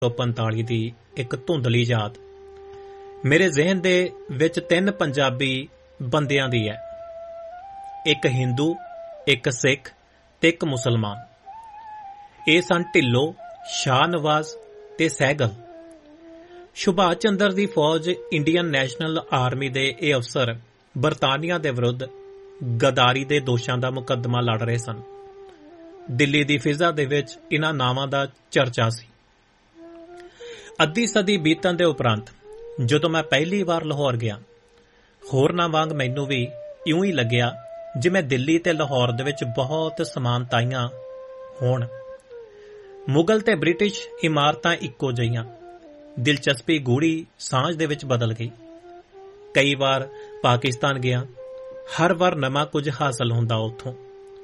1945 ਦੀ ਇੱਕ ਧੁੰਦਲੀ ਯਾਦ ਮੇਰੇ ਜ਼ਿਹਨ ਦੇ ਵਿੱਚ 3 ਪੰਜਾਬੀ ਬੰਦਿਆਂ ਦੀ ਹੈ। ਇੱਕ ਹਿੰਦੂ, ਇੱਕ ਸਿੱਖ ਤੇ ਇੱਕ ਮੁਸਲਮਾਨ। ਇਹ ਸਨ ਢਿੱਲੋਂ, ਸ਼ਾਹ ਨਵਾਜ਼ ਤੇ ਸਹਿਗਲ। ਸੁਭਾਸ਼ ਚੰਦਰ ਦੀ ਫੌਜ ਇੰਡੀਅਨ ਨੈਸ਼ਨਲ ਆਰਮੀ ਦੇ ਇਹ ਅਫਸਰ ਬਰਤਾਨੀਆ ਦੇ ਵਿਰੁੱਧ ਗਦਾਰੀ ਦੇ ਦੋਸ਼ਾਂ ਦਾ ਮੁਕੱਦਮਾ ਲੜ ਰਹੇ ਸਨ। ਦਿੱਲੀ ਦੀ ਫਿਜ਼ਾ ਦੇ ਵਿੱਚ ਇਨ੍ਹਾਂ ਨਾਵਾਂ ਦਾ ਚਰਚਾ ਸੀ। ਅੱਧੀ ਸਦੀ ਬੀਤਣ ਦੇ ਉਪਰੰਤ ਜਦੋਂ ਮੈਂ ਪਹਿਲੀ ਵਾਰ ਲਾਹੌਰ ਗਿਆ, ਹੋਰਨਾਂ ਵਾਂਗ ਮੈਨੂੰ ਵੀ ਇਉਂ ਹੀ ਲੱਗਿਆ ਜਿਵੇਂ ਦਿੱਲੀ ਤੇ ਲਾਹੌਰ ਦੇ ਵਿੱਚ ਬਹੁਤ ਸਮਾਨਤਾਈਆਂ ਹੋਣ। ਮੁਗਲ ਤੇ ਬ੍ਰਿਟਿਸ਼ ਇਮਾਰਤਾਂ ਇੱਕੋ ਜਿਹੀਆਂ। ਦਿਲਚਸਪੀ ਗੂੜੀ ਸਾਂਝ ਦੇ ਵਿੱਚ ਬਦਲ ਗਈ। ਕਈ ਵਾਰ ਪਾਕਿਸਤਾਨ ਗਿਆ, ਹਰ ਵਾਰ ਨਵਾਂ ਕੁਝ ਹਾਸਲ ਹੁੰਦਾ ਉੱਥੋਂ।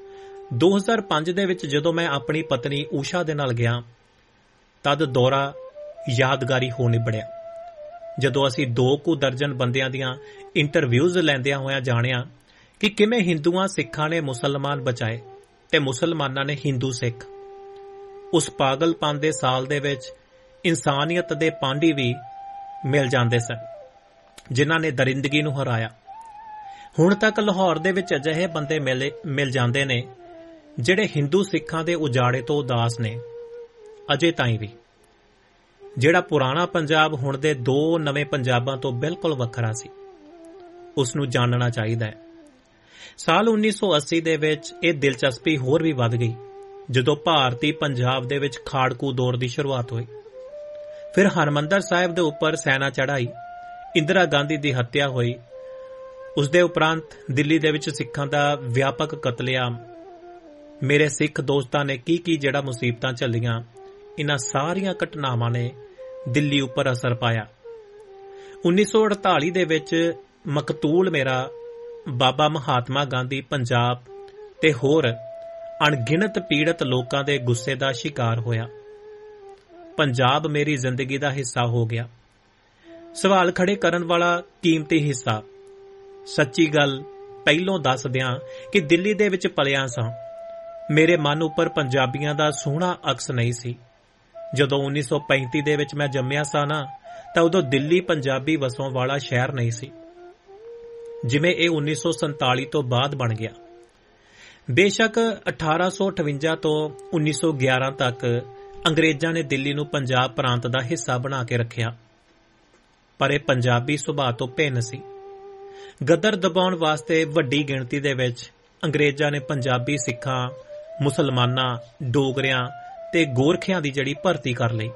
2005 ਦੇ ਵਿੱਚ ਜਦੋਂ ਮੈਂ ਆਪਣੀ ਪਤਨੀ ਊਸ਼ਾ ਦੇ ਨਾਲ ਗਿਆ, ਤਦ ਦੌਰਾ ਯਾਦਗਾਰੀ ਹੋ ਨਿਬੜਿਆ। ਜਦੋਂ ਅਸੀਂ 2 ਦਰਜਨ ਬੰਦਿਆਂ ਦੀਆਂ ਇੰਟਰਵਿਊਜ਼ ਲੈਂਦਿਆਂ ਹੋਇਆਂ ਜਾਣਿਆ ਕਿ ਕਿਵੇਂ ਹਿੰਦੂਆਂ ਸਿੱਖਾਂ ਨੇ ਮੁਸਲਮਾਨ ਬਚਾਏ ਤੇ ਮੁਸਲਮਾਨਾਂ ਨੇ ਹਿੰਦੂ ਸਿੱਖ। ਉਸ ਪਾਗਲਪਨ ਦੇ ਸਾਲ ਦੇ ਵਿੱਚ ਇਨਸਾਨੀਅਤ ਦੇ ਪਾਂਡੀ ਵੀ ਮਿਲ ਜਾਂਦੇ ਸਨ ਜਿਨ੍ਹਾਂ ਨੇ ਦਰਿੰਦਗੀ ਨੂੰ ਹਰਾਇਆ। ਹੁਣ ਤੱਕ ਲਾਹੌਰ ਦੇ ਵਿੱਚ ਅਜਿਹੇ ਬੰਦੇ ਮਿਲ ਜਾਂਦੇ ਨੇ ਜਿਹੜੇ ਹਿੰਦੂ ਸਿੱਖਾਂ ਦੇ ਉਜਾੜੇ ਤੋਂ ਉਦਾਸ ਨੇ। ਅਜੇ ਤਾਈਂ ਵੀ ਜਿਹੜਾ ਪੁਰਾਣਾ ਪੰਜਾਬ ਹੁਣ ਦੇ 2 ਨਵੇਂ ਪੰਜਾਬਾਂ ਤੋਂ ਬਿਲਕੁਲ ਵੱਖਰਾ ਸੀ, ਉਸ ਨੂੰ ਜਾਣਨਾ ਚਾਹੀਦਾ ਹੈ। ਸਾਲ 1980 ਦੇ ਵਿੱਚ ਇਹ ਦਿਲਚਸਪੀ ਹੋਰ ਵੀ ਵੱਧ ਗਈ ਜਦੋਂ ਭਾਰਤੀ ਪੰਜਾਬ ਦੇ ਵਿੱਚ ਖਾੜਕੂ ਦੌਰ ਦੀ ਸ਼ੁਰੂਆਤ ਹੋਈ। ਫਿਰ ਹਰਿਮੰਦਰ ਸਾਹਿਬ ਦੇ ਉੱਪਰ ਸੈਨਾ ਚੜ੍ਹਾਈ, ਇੰਦਰਾ ਗਾਂਧੀ ਦੀ ਹੱਤਿਆ ਹੋਈ। ਉਸ ਦੇ ਉਪਰੰਤ ਦਿੱਲੀ ਦੇ ਵਿੱਚ ਸਿੱਖਾਂ ਦਾ ਵਿਆਪਕ ਕਤਲੇਆਮ। ਮੇਰੇ ਸਿੱਖ ਦੋਸਤਾਂ ਨੇ ਕੀ ਜਿਹੜਾ ਮੁਸੀਬਤਾਂ ਝੱਲੀਆਂ, ਇਨ੍ਹਾਂ ਸਾਰੀਆਂ ਘਟਨਾਵਾਂ ਨੇ ਦਿੱਲੀ ਉੱਪਰ ਅਸਰ ਪਾਇਆ। 1948 ਦੇ ਵਿੱਚ ਮਕਤੂਲ ਮੇਰਾ ਬਾਬਾ ਮਹਾਤਮਾ ਗਾਂਧੀ ਪੰਜਾਬ ਤੇ ਹੋਰ ਅਣਗਿਣਤ ਪੀੜਤ ਲੋਕਾਂ ਦੇ ਗੁੱਸੇ ਦਾ ਸ਼ਿਕਾਰ ਹੋਇਆ। ਪੰਜਾਬ ਮੇਰੀ ਜ਼ਿੰਦਗੀ ਦਾ ਹਿੱਸਾ ਹੋ ਗਿਆ। ਸਵਾਲ ਖੜੇ ਕਰਨ ਵਾਲਾ ਕੀਮਤੀ ਹਿੱਸਾ। ਸੱਚੀ ਗੱਲ ਪਹਿਲੋਂ ਦੱਸ ਦਿਆਂ ਕਿ ਦਿੱਲੀ ਦੇ ਵਿੱਚ ਪਲਿਆ ਸਾਂ। ਮੇਰੇ ਮਨ ਉੱਪਰ ਪੰਜਾਬੀਆਂ ਦਾ ਸੋਹਣਾ ਅਕਸ ਨਹੀਂ ਸੀ। ਜਦੋਂ 1935 ਦੇ ਵਿੱਚ ਮੈਂ ਜੰਮਿਆ ਸਾਂ ਨਾ, ਤਾਂ ਉਦੋਂ ਦਿੱਲੀ ਪੰਜਾਬੀ ਵਸੋਂ ਵਾਲਾ ਸ਼ਹਿਰ ਨਹੀਂ ਸੀ ਜਿਵੇਂ ਇਹ 1947 ਤੋਂ ਬਾਅਦ ਬਣ ਗਿਆ। ਬੇਸ਼ੱਕ 1858 ਤੋਂ 1911 ਤੱਕ ਅੰਗਰੇਜ਼ਾਂ ਨੇ ਦਿੱਲੀ ਨੂੰ ਪੰਜਾਬ ਪ੍ਰਾਂਤ ਦਾ ਹਿੱਸਾ ਬਣਾ ਕੇ ਰੱਖਿਆ, ਪਰ ਇਹ ਪੰਜਾਬੀ ਸੁਭਾਅ ਤੋਂ ਭਿੰਨ ਸੀ। ਗਦਰ ਦਬਾਉਣ ਵਾਸਤੇ ਵੱਡੀ ਗਿਣਤੀ ਦੇ ਵਿੱਚ ਅੰਗਰੇਜ਼ਾਂ ਨੇ ਪੰਜਾਬੀ ਸਿੱਖਾਂ, ਮੁਸਲਮਾਨਾਂ, ਡੋਗਰਿਆਂ ਤੇ ਗੋਰਖਿਆਂ ਦੀ ਜਿਹੜੀ ਭਰਤੀ ਕਰ ਲਈ।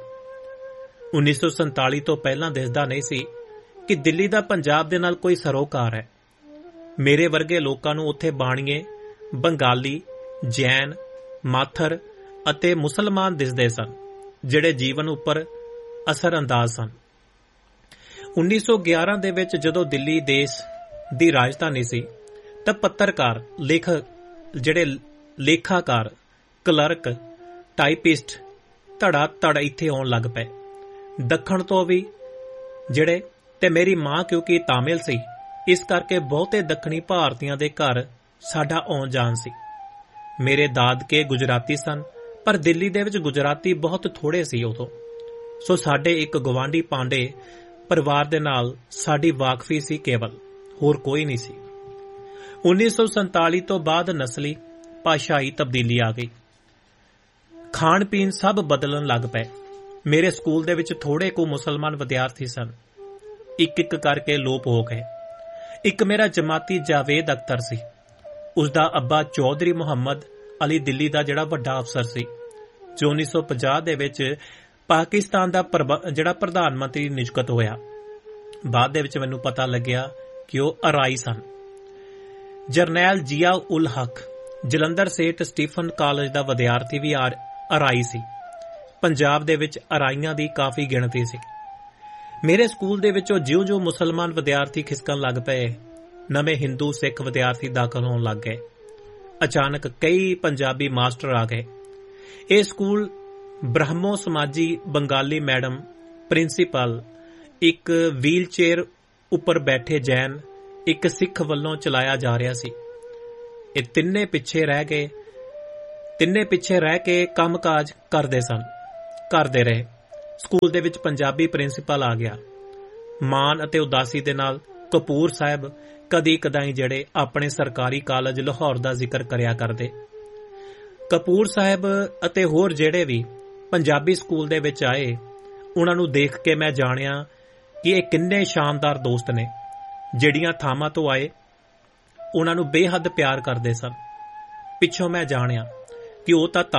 1947 ਤੋਂ ਪਹਿਲਾਂ ਦਿਸਦਾ ਨਹੀਂ ਸੀ ਕਿ ਦਿੱਲੀ ਦਾ ਪੰਜਾਬ ਦੇ ਨਾਲ ਕੋਈ ਸਰੋਕਾਰ ਹੈ। ਮੇਰੇ ਵਰਗੇ ਲੋਕਾਂ ਨੂੰ ਉੱਥੇ ਬਾਣੀਏ, ਬੰਗਾਲੀ, ਜੈਨ, ਮਾਥਰ ਅਤੇ ਮੁਸਲਮਾਨ ਦਿਸਦੇ ਸਨ ਜਿਹੜੇ ਜੀਵਨ ਉੱਪਰ ਅਸਰ ਅੰਦਾਜ਼ ਸਨ। 1911 ਦੇ ਵਿੱਚ ਜਦੋਂ ਦਿੱਲੀ ਦੇਸ਼ ਦੀ ਰਾਜਧਾਨੀ ਸੀ, ਤਾਂ ਪੱਤਰਕਾਰ, ਲੇਖਾਕਾਰ, ਕਲਰਕ, ਟਾਈਪਿਸਟ ਧੜਾ ਧੜ ਇੱਥੇ ਆਉਣ ਲੱਗ ਪਏ। ਦੱਖਣ ਤੋਂ ਵੀ ਜਿਹੜੇ, ਤੇ ਮੇਰੀ ਮਾਂ ਕਿਉਂਕਿ ਤਾਮਿਲ ਸੀ, ਇਸ ਕਰਕੇ ਬਹੁਤੇ ਦੱਖਣੀ ਭਾਰਤੀਆਂ ਦੇ ਘਰ ਸਾਡਾ ਆਉਣ ਜਾਣ ਸੀ। ਮੇਰੇ ਦਾਦਕੇ ਗੁਜਰਾਤੀ ਸਨ, ਪਰ ਦਿੱਲੀ ਦੇ ਵਿੱਚ ਗੁਜਰਾਤੀ ਬਹੁਤ ਥੋੜੇ ਸੀ ਉਦੋਂ। ਸੋ ਸਾਡੇ ਇੱਕ ਗਵਾਂਢੀ ਪਾਂਡੇ ਪਰਿਵਾਰ ਦੇ ਨਾਲ ਸਾਡੀ ਵਾਕਫੀ ਸੀ ਕੇਵਲ, ਹੋਰ ਕੋਈ ਨਹੀਂ ਸੀ। 1947 ਤੋਂ ਬਾਅਦ ਨਸਲੀ ਭਾਸ਼ਾਈ ਤਬਦੀਲੀ ਆ ਗਈ। ਖਾਣ ਪੀਣ ਸਭ ਬਦਲਣ ਲੱਗ ਪਏ। ਮੇਰੇ ਸਕੂਲ ਦੇ ਵਿੱਚ ਥੋੜੇ ਕੁ ਮੁਸਲਮਾਨ ਵਿਦਿਆਰਥੀ ਸਨ, ਇੱਕ ਕਰਕੇ ਲੋਪ ਹੋ ਗਏ। ਇੱਕ ਮੇਰਾ ਜਮਾਤੀ ਜਾਵੇਦ ਅਖਤਰ ਸੀ। ਉਸਦਾ ਅੱਬਾ ਚੌਧਰੀ ਮੁਹੰਮਦ ਅਲੀ ਦਿੱਲੀ ਦਾ ਜਿਹੜਾ ਵੱਡਾ ਅਫਸਰ ਸੀ, ਜੋ 1950 ਦੇ ਵਿੱਚ ਪਾਕਿਸਤਾਨ ਦਾ ਜਿਹੜਾ ਪ੍ਰਧਾਨ ਮੰਤਰੀ ਨਿਯੁਕਤ ਹੋਇਆ। ਬਾਅਦ ਦੇ ਵਿੱਚ ਮੈਨੂੰ ਪਤਾ ਲੱਗਿਆ ਕਿ ਉਹ ਅਰਾਈ ਸਨ। ਜਰਨੈਲ ਜ਼ਿਆ ਉਲ ਹਕ ਜਲੰਧਰ ਸੇਠ ਸਟੀਫਨ ਕਾਲਜ ਦਾ ਵਿਦਿਆਰਥੀ ਵੀ ਅਰਾਈ ਸੀ। ਪੰਜਾਬ ਦੇ ਵਿੱਚ ਅਰਾਈਆਂ ਦੀ ਕਾਫੀ ਗਿਣਤੀ ਸੀ। ਮੇਰੇ ਸਕੂਲ ਦੇ ਵਿੱਚੋਂ ਜਿਉਂ-ਜਿਉਂ ਮੁਸਲਮਾਨ ਵਿਦਿਆਰਥੀ ਖਿਸਕਣ ਲੱਗ ਪਏ, ਨਵੇਂ ਹਿੰਦੂ ਸਿੱਖ ਵਿਦਿਆਰਥੀ ਦਾਖਲ ਹੋਣ ਲੱਗ ਗਏ। ਅਚਾਨਕ ਕਈ ਪੰਜਾਬੀ ਮਾਸਟਰ ਆ ਗਏ। ਇਹ school Brahmo ਸਮਾਜੀ Bengali madam, principal, ਇੱਕ ਵੀਲ ਚੇਅਰ ਉੱਪਰ ਬੈਠੇ ਜੈਨ, ਇੱਕ ਸਿੱਖ ਵੱਲੋਂ ਚਲਾਇਆ ਜਾ ਰਿਹਾ ਸੀ। ਇਹ ਤਿੰਨੇ ਪਿੱਛੇ ਰਹਿ ਕੇ ਕੰਮਕਾਜ ਕਰਦੇ ਰਹੇ। ਸਕੂਲ ਦੇ ਵਿੱਚ ਪੰਜਾਬੀ ਪ੍ਰਿੰਸੀਪਲ ਆ ਗਿਆ। ਮਾਣ ਅਤੇ ਉਦਾਸੀ ਦੇ ਨਾਲ ਕਪੂਰ ਸਾਹਿਬ ਕਦੀ ਕਦਾਈ ਜਿਹੜੇ ਆਪਣੇ ਸਰਕਾਰੀ ਕਾਲਜ ਲਾਹੌਰ ਦਾ ਜ਼ਿਕਰ ਕਰਿਆ ਕਰਦੇ। ਕਪੂਰ ਸਾਹਿਬ ਅਤੇ ਹੋਰ ਜਿਹੜੇ ਵੀ ਪੰਜਾਬੀ ਸਕੂਲ ਦੇ ਵਿੱਚ ਆਏ, ਉਹਨਾਂ ਨੂੰ ਦੇਖ ਕੇ ਮੈਂ ਜਾਣਿਆ ਕਿ ਇਹ ਕਿੰਨੇ ਸ਼ਾਨਦਾਰ ਦੋਸਤ ਨੇ। ਜਿਹੜੀਆਂ ਥਾਵਾਂ ਤੋਂ ਆਏ ਉਹਨਾਂ ਨੂੰ ਬੇਹੱਦ ਪਿਆਰ ਕਰਦੇ ਸਨ। ਪਿੱਛੋਂ ਮੈਂ ਜਾਣਿਆ ਕਿ ਉਹ ਤਾਂ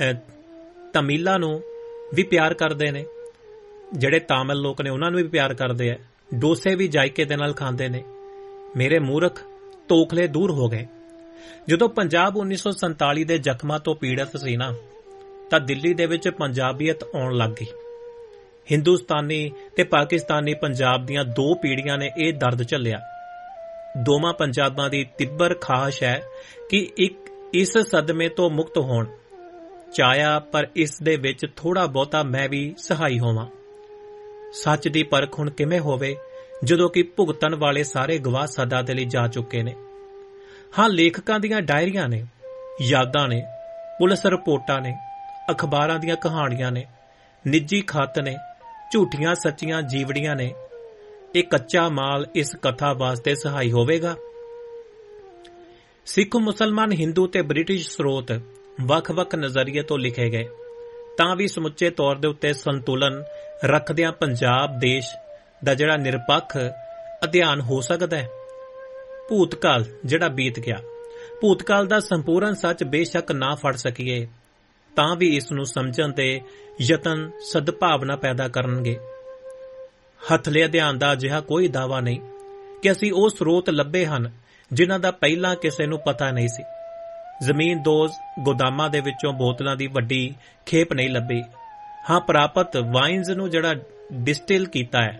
ਤਮਿਲਾਂ ਨੂੰ ਵੀ ਪਿਆਰ ਕਰਦੇ ਨੇ, ਜਿਹੜੇ ਤਾਮਿਲ ਲੋਕ ਨੇ ਉਹਨਾਂ ਨੂੰ ਵੀ ਪਿਆਰ ਕਰਦੇ ਆ। ਡੋਸੇ ਵੀ ਜਾਇਕੇ ਦੇ ਨਾਲ ਖਾਂਦੇ ਨੇ। ਮੇਰੇ ਮੂਰਖ ਤੋਖਲੇ ਦੂਰ ਹੋ ਗਏ। ਜਦੋਂ ਪੰਜਾਬ 1947 ਦੇ ਜ਼ਖਮਾਂ ਤੋਂ ਪੀੜਤ ਸੀ ਨਾ, ਤਾਂ ਦਿੱਲੀ ਦੇ ਵਿੱਚ ਪੰਜਾਬੀਅਤ ਆਉਣ ਲੱਗ ਗਈ। ਹਿੰਦੁਸਤਾਨੀ ਤੇ ਪਾਕਿਸਤਾਨੀ ਪੰਜਾਬ ਦੀਆਂ ਦੋ ਪੀੜ੍ਹੀਆਂ ਨੇ ਇਹ ਦਰਦ ਝੱਲਿਆ। ਦੋਵਾਂ ਪੰਜਾਬਾਂ ਦੀ ਤਿੱਬਰ ਖਾਹਿਸ਼ ਹੈ ਕਿ ਇਸ ਸਦਮੇ ਤੋਂ ਮੁਕਤ ਹੋਣ। ਚਾਹਿਆ, ਪਰ ਇਸ ਦੇ ਵਿੱਚ ਥੋੜਾ ਬਹੁਤਾ ਮੈਂ ਵੀ ਸਹਾਈ ਹੋਵਾਂ। ਸੱਚ ਦੀ ਪਰਖ ਹੁਣ ਕਿਵੇਂ ਹੋਵੇ ਜਦੋਂ ਕਿ ਭੁਗਤਣ ਵਾਲੇ ਸਾਰੇ ਗਵਾਹ ਸਦਾ ਦੇ ਲਈ ਜਾ ਚੁੱਕੇ ਨੇ। ਹਾਂ, ਲੇਖਕਾਂ ਦੀਆਂ ਡਾਇਰੀਆਂ ਨੇ, ਯਾਦਾਂ ਨੇ, ਪੁਲਿਸ ਰਿਪੋਰਟਾਂ ਨੇ, ਅਖਬਾਰਾਂ ਦੀਆਂ ਕਹਾਣੀਆਂ ਨੇ, ਨਿੱਜੀ ਖੱਤ ਨੇ, ਝੂਠੀਆਂ ਸੱਚੀਆਂ ਜੀਵੜੀਆਂ ਨੇ। ਇਹ ਕੱਚਾ ਮਾਲ ਇਸ ਕਥਾ ਵਾਸਤੇ ਸਹਾਈ ਹੋਵੇਗਾ। ਸਿੱਖ, ਮੁਸਲਮਾਨ, ਹਿੰਦੂ ਤੇ ਬ੍ਰਿਟਿਸ਼ ਸਰੋਤ ਵੱਖ-ਵੱਖ ਨਜ਼ਰੀਏ ਤੋਂ ਲਿਖੇ ਗਏ, ਤਾਂ ਵੀ ਸਮੁੱਚੇ ਤੌਰ ਦੇ ਉੱਤੇ ਸੰਤੁਲਨ ਰੱਖਦਿਆਂ ਪੰਜਾਬ ਦੇਸ਼ ਦਾ ਜਿਹੜਾ ਨਿਰਪੱਖ ਅਧਿਐਨ ਹੋ ਸਕਦਾ ਹੈ। ਭੂਤਕਾਲ ਜਿਹੜਾ ਬੀਤ ਗਿਆ, ਭੂਤਕਾਲ ਦਾ ਸੰਪੂਰਨ ਸੱਚ ਬੇਸ਼ੱਕ ਨਾ ਫੜ ਸਕੀਏ, ਤਾਂ ਵੀ ਇਸ ਨੂੰ ਸਮਝਣ ਦੇ ਯਤਨ ਸਦਭਾਵਨਾ ਪੈਦਾ ਕਰਨਗੇ। ਹੱਥਲੇ ਅਧਿਐਨ ਦਾ ਅਜਿਹਾ ਕੋਈ ਦਾਅਵਾ ਨਹੀਂ ਕਿ ਅਸੀਂ ਉਹ ਸਰੋਤ ਲੱਭੇ ਹਨ ਜਿਨ੍ਹਾਂ ਦਾ ਪਹਿਲਾਂ ਕਿਸੇ ਨੂੰ ਪਤਾ ਨਹੀਂ ਸੀ। ਜ਼ਮੀਨਦੋਜ਼ ਗੋਦਾਮਾਂ ਦੇ ਵਿੱਚੋਂ ਬੋਤਲਾਂ ਦੀ ਵੱਡੀ ਖੇਪ ਨਹੀਂ ਲੱਭੀ। ਹਾਂ, ਪ੍ਰਾਪਤ ਵਾਈਨਜ਼ ਨੂੰ ਜਿਹੜਾ ਡਿਸਟਿਲ ਕੀਤਾ ਹੈ,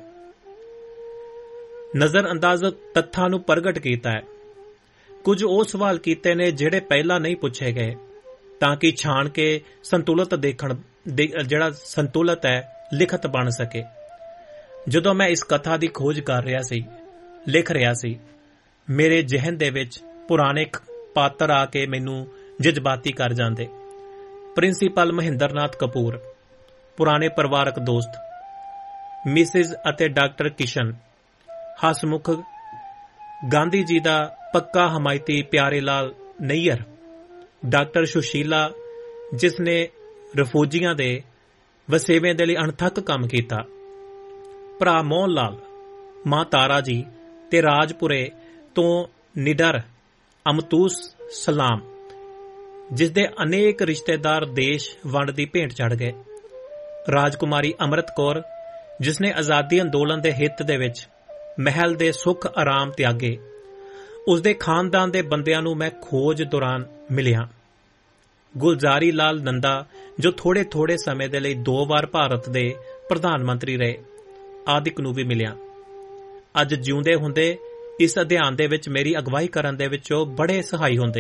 ਨਜ਼ਰ ਅੰਦਾਜ਼ ਤੱਥਾਂ ਨੂੰ ਪ੍ਰਗਟ ਕੀਤਾ ਹੈ। ਕੁਝ ਉਹ ਸਵਾਲ ਕੀਤੇ ਨੇ ਜਿਹੜੇ ਪਹਿਲਾਂ ਨਹੀਂ ਪੁੱਛੇ ਗਏ, ਤਾਂ ਕਿ ਛਾਣ ਕੇ ਸੰਤੁਲਿਤ ਜਿਹੜਾ ਸੰਤੁਲਿਤ ਹੈ ਲਿਖਤ ਬਣ ਸਕੇ। ਜਦੋਂ ਮੈਂ ਇਸ ਕਥਾ ਦੀ ਖੋਜ ਕਰ ਰਿਹਾ ਸੀ, ਲਿਖ ਰਿਹਾ ਸੀ, ਮੇਰੇ ਜ਼ਿਹਨ ਦੇ ਵਿੱਚ ਪੁਰਾਣੇ ਪਾਤਰ ਆ ਕੇ ਮੈਨੂੰ ਜਜ਼ਬਾਤੀ ਕਰ ਜਾਂਦੇ। ਪ੍ਰਿੰਸੀਪਲ ਮਹਿੰਦਰਨਾਥ ਕਪੂਰ, ਪੁਰਾਣੇ ਪਰਿਵਾਰਕ ਦੋਸਤ ਮਿਸਿਜ਼ ਅਤੇ ਡਾਕਟਰ ਕਿਸ਼ਨ, ਹਸਮੁਖ ਗਾਂਧੀ ਜੀ ਦਾ ਪੱਕਾ ਹਮਾਇਤੀ ਪਿਆਰੇ ਲਾਲ ਨਈਅਰ, ਡਾਕਟਰ ਸੁਸ਼ੀਲਾ ਜਿਸ ਨੇ ਰਿਫਿਊਜੀਆਂ ਦੇ ਵਸੇਵੇਂ ਦੇ ਲਈ ਅਣਥੱਕ ਕੰਮ ਕੀਤਾ, ਭਰਾ ਮੋਹਨ ਲਾਲ, ਮਾਂ ਤਾਰਾ ਜੀ ਤੇ ਰਾਜਪੁਰੇ ਤੋਂ ਨਿਡਰ ਅਮਤੂਸ ਸਲਾਮ, ਜਿਸ ਦੇ ਅਨੇਕ ਰਿਸ਼ਤੇਦਾਰ ਦੇਸ਼ ਵੰਡ ਦੀ ਭੇਂਟ ਚੜ੍ਹ ਗਏ, ਰਾਜਕੁਮਾਰੀ ਅੰਮ੍ਰਿਤ ਕੌਰ ਜਿਸ ਨੇ ਆਜ਼ਾਦੀ ਅੰਦੋਲਨ ਦੇ ਹਿੱਤ ਦੇ ਵਿੱਚ ਮਹਿਲ ਦੇ ਸੁੱਖ ਆਰਾਮ ਤਿਆਗੇ, ਉਸ ਦੇ ਖਾਨਦਾਨ ਦੇ ਬੰਦਿਆਂ ਨੂੰ ਮੈਂ ਖੋਜ ਦੌਰਾਨ ਮਿਲਿਆ। ਗੁਲਜ਼ਾਰੀ ਲਾਲ ਨੰਦਾ ਜੋ ਥੋੜੇ ਸਮੇਂ ਦੇ ਲਈ 2 ਵਾਰ ਭਾਰਤ ਦੇ ਪ੍ਰਧਾਨ ਮੰਤਰੀ ਰਹੇ, ਆਦਿਕ ਨੂੰ ਵੀ ਮਿਲਿਆ। ਅੱਜ ਜਿਉਂਦੇ ਹੁੰਦੇ ਇਸ ਅਧਿਐਨ ਦੇ ਵਿੱਚ ਮੇਰੀ ਅਗਵਾਈ ਕਰਨ ਦੇ ਵਿੱਚ ਉਹ ਬੜੇ ਸਹਾਈ ਹੁੰਦੇ।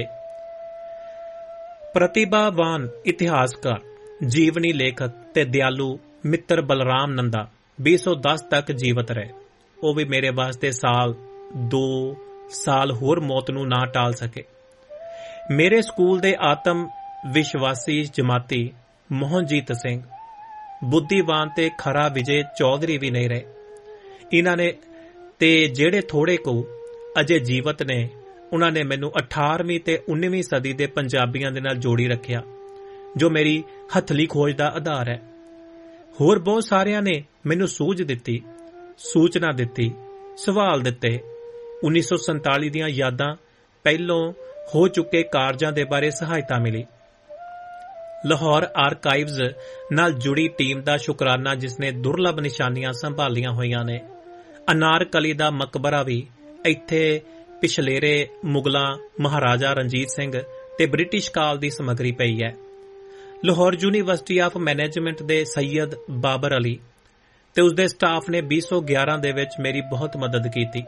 ਪ੍ਰਤਿਭਾਵਾਨ ਇਤਿਹਾਸਕਾਰ, ਜੀਵਨੀ ਲੇਖਕ ਤੇ ਦਿਆਲੂ ਮਿੱਤਰ ਬਲਰਾਮ ਨੰਦਾ 2010 ਤੱਕ ਜੀਵਤ ਰਹੇ। ਉਹ ਵੀ ਮੇਰੇ ਵਾਸਤੇ 2 ਸਾਲ ਹੋਰ ਮੌਤ ਨੂੰ ਨਾ ਟਾਲ ਸਕੇ। ਮੇਰੇ ਸਕੂਲ ਦੇ ਆਤਮ ਵਿਸ਼ਵਾਸੀ ਜਮਾਤੀ ਮੋਹਨਜੀਤ ਸਿੰਘ, ਬੁੱਧੀਵਾਨ ਤੇ ਖਰਾ ਵਿਜੇ ਚੌਧਰੀ ਵੀ ਨਹੀਂ ਰਹੇ। ਇਹਨਾਂ ਨੇ ਤੇ ਜਿਹੜੇ ਥੋੜੇ ਕੁ ਅਜੇ ਜੀਵਤ ਨੇ, ਉਹਨਾਂ ਨੇ ਮੈਨੂੰ 18ਵੀਂ ਤੇ 19ਵੀਂ ਸਦੀ ਦੇ ਪੰਜਾਬੀਆਂ ਦੇ ਨਾਲ ਜੋੜੀ ਰੱਖਿਆ, ਜੋ ਮੇਰੀ ਹੱਥਲੀ ਖੋਜ ਦਾ ਆਧਾਰ ਹੈ। ਹੋਰ ਬਹੁਤ ਸਾਰਿਆਂ ਨੇ ਮੈਨੂੰ ਸੂਝ ਦਿੱਤੀ, ਸੂਚਨਾ ਦਿੱਤੀ, ਸਵਾਲ ਦਿੱਤੇ। 1947 ਦੀਆਂ ਯਾਦਾਂ, ਪਹਿਲੋਂ ਹੋ ਚੁੱਕੇ ਕਾਰਜਾਂ ਦੇ ਬਾਰੇ ਸਹਾਇਤਾ ਮਿਲੀ। ਲਾਹੌਰ ਆਰਕਾਈਵਜ਼ ਨਾਲ ਜੁੜੀ ਟੀਮ ਦਾ ਸ਼ੁਕਰਾਨਾ ਜਿਸ ਨੇ ਦੁਰਲਭ ਨਿਸ਼ਾਨੀਆਂ ਸੰਭਾਲੀਆਂ ਹੋਈਆਂ ਨੇ। ਅਨਾਰਕਲੀ ਦਾ ਮਕਬਰਾ ਵੀ ਇੱਥੇ ਪਿਛਲੇਰੇ ਮੁਗਲਾਂ, ਮਹਾਰਾਜਾ ਰਣਜੀਤ ਸਿੰਘ ਤੇ ਬ੍ਰਿਟਿਸ਼ ਕਾਲ ਦੀ ਸਮੱਗਰੀ ਪਈ ਹੈ। ਲਾਹੌਰ ਯੂਨੀਵਰਸਿਟੀ ਆਫ ਮੈਨੇਜਮੈਂਟ ਦੇ ਸੈਯਦ ਬਾਬਰ ਅਲੀ ਤੇ ਉਸਦੇ ਸਟਾਫ ਨੇ 2011 ਦੇ ਵਿੱਚ ਮੇਰੀ ਬਹੁਤ ਮਦਦ ਕੀਤੀ।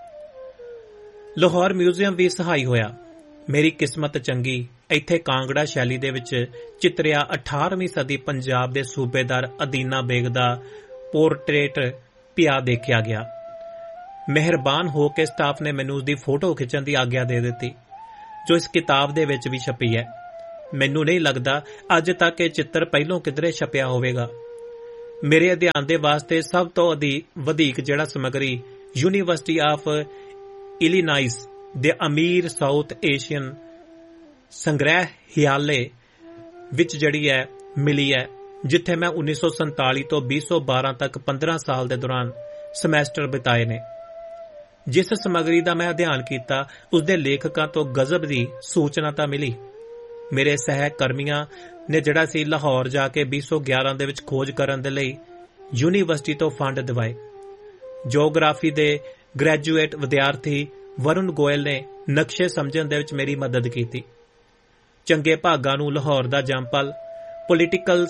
ਲਾਹੌਰ ਮਿਊਜ਼ੀਅਮ ਵੀ ਸਹਾਈ ਹੋਇਆ। ਮੇਰੀ ਕਿਸਮਤ ਚੰਗੀ, ਇੱਥੇ ਕਾਂਗੜਾ ਸ਼ੈਲੀ ਦੇ ਵਿੱਚ ਚਿਤਰਿਆ 18ਵੀਂ ਸਦੀ ਪੰਜਾਬ ਦੇ ਸੂਬੇਦਾਰ ਅਦੀਨਾ ਬੇਗ ਦਾ ਪੋਰਟਰੇਟ ਪਿਆ ਦੇਖਿਆ ਗਿਆ। ਮਿਹਰਬਾਨ ਹੋ ਕੇ ਸਟਾਫ ਨੇ ਮੈਨੂੰ ਉਸਦੀ ਫੋਟੋ ਖਿੱਚਣ ਦੀ ਆਗਿਆ ਦੇ ਦਿੱਤੀ, ਜੋ ਇਸ ਕਿਤਾਬ ਦੇ ਵਿੱਚ ਵੀ ਛਪੀ ਹੈ। ਮੈਨੂੰ ਨਹੀਂ ਲੱਗਦਾ ਅੱਜ ਤੱਕ ਇਹ ਚਿੱਤਰ ਪਹਿਲੋਂ ਕਿਧਰੇ ਛਪਿਆ ਹੋਵੇਗਾ। ਮੇਰੇ ਅਧਿਐਨ ਦੇ ਵਾਸਤੇ ਸਭ ਤੋਂ ਵਧੇਕ ਜਿਹੜਾ ਸਮੱਗਰੀ ਯੂਨੀਵਰਸਿਟੀ ਆਫ ਇਲੀਨਾਇਸ ਦੇ ਅਮੀਰ ਸਾਊਥ ਏਸ਼ੀਅਨ ਸੰਗ੍ਰਹਿਆਲੇ ਵਿੱਚ ਜਿਹੜੀ ਹੈ ਮਿਲੀ ਹੈ, ਜਿੱਥੇ ਮੈਂ 1947 ਤੋਂ 2012 ਤੱਕ 15 ਸਾਲ ਦੇ ਦੌਰਾਨ ਸਮੈਸਟਰ ਬਿਤਾਏ ਨੇ। ਜਿਸ ਸਮੱਗਰੀ ਦਾ ਮੈਂ ਅਧਿਐਨ ਕੀਤਾ ਉਸ ਦੇ ਲੇਖਕਾਂ ਤੋਂ ਗਜ਼ਬ ਦੀ ਸੂਚਨਾ ਤਾਂ ਮਿਲੀ। ਮੇਰੇ ਸਹਿਕਰਮੀਆਂ ਨੇ ਜਿਹੜਾ ਸੀ ਲਾਹੌਰ ਜਾ ਕੇ 2011 ਦੇ ਵਿੱਚ ਖੋਜ ਕਰਨ ਦੇ ਲਈ ਯੂਨੀਵਰਸਿਟੀ ਤੋਂ ਫੰਡ ਦਿਵਾਏ। ਜੀਓਗ੍ਰਾਫੀ ਦੇ ਗ੍ਰੈਜੂਏਟ ਵਿਦਿਆਰਥੀ ਵਰੁਣ ਗੋਇਲ ਨੇ ਨਕਸ਼ੇ ਸਮਝਣ ਦੇ ਵਿੱਚ ਮੇਰੀ ਮਦਦ ਕੀਤੀ। ਚੰਗੇ ਭਾਗਾਂ ਨੂੰ ਲਾਹੌਰ ਦਾ ਜੰਪਲ ਪੋਲੀਟੀਕਲ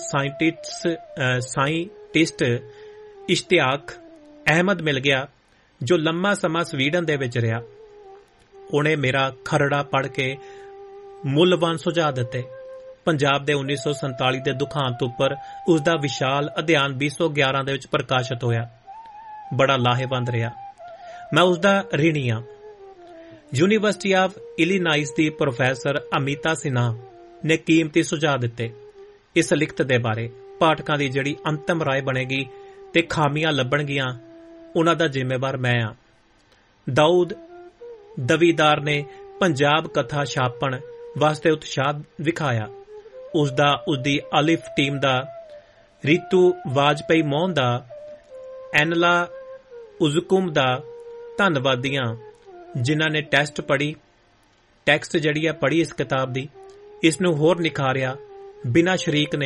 ਸਾਇੰਟਿਸਟ ਇਸ਼ਤਿਆਕ ਅਹਿਮਦ ਮਿਲ ਗਿਆ, ਜੋ ਲੰਮਾ ਸਮਾਂ ਸਵੀਡਨ ਦੇ ਵਿੱਚ ਰਿਹਾ। ਉਹਨੇ ਮੇਰਾ ਖਰੜਾ ਪੜ੍ਹ ਕੇ ਮੁੱਲਵਾਨ ਸੁਝਾਅ ਦਿੱਤੇ। ਪੰਜਾਬ ਦੇ 1947 ਦੇ ਦੁਖਾਂਤ ਉੱਪਰ ਉਸ ਦਾ ਵਿਸ਼ਾਲ ਅਧਿਐਨ 2011 ਦੇ ਵਿੱਚ ਪ੍ਰਕਾਸ਼ਿਤ ਹੋਇਆ। ਬੜਾ ਲਾਹੇਵੰਦ ਰਿਹਾ। ਮੈਂ ਉਸ ਦਾ ਰਿਣੀ ਹਾਂ। University of ਇਲੀਨਾਇਸ the professor Amita Sinha ਨੇ ਕੀਮਤੀ ਸੁਝਾਅ ਦਿੱਤੇ। ਇਸ ਲਿਖਤ ਦੇ ਬਾਰੇ ਪਾਠਕਾਂ ਦੀ ਜਿਹੜੀ ਅੰਤਮ ਰਾਏ ਬਣੇਗੀ ਤੇ ਖਾਮੀਆਂ ਲੱਭਣਗੀਆਂ, ਉਹਨਾਂ ਦਾ ਜ਼ਿੰਮੇਵਾਰ ਮੈਂ ਹਾਂ। ਦਾਊਦ ਦਵੀਦਾਰ ਨੇ ਪੰਜਾਬ ਕਥਾ ਛਾਪਣ ਵਾਸਤੇ ਉਤਸ਼ਾਹ ਵਿਖਾਇਆ। ਉਸਦੀ ਅਲਿਫ ਟੀਮ ਦਾ, ਰੀਤੂ ਵਾਜਪਈ ਮੋਹਨ ਦਾ, ਐਨਲਾ ਉਜ਼ਕੁਮ ਦਾ ਧੰਨਵਾਦੀਆਂ, ਜਿਨ੍ਹਾਂ ਨੇ ਟੈਕਸਟ ਜਿਹੜੀ ਹੈ ਪੜ੍ਹੀ ਇਸ ਕਿਤਾਬ ਦੀ, ਇਸ ਨੂੰ ਹੋਰ ਨਿਖਾਰਿਆ। ਬੇਨਾ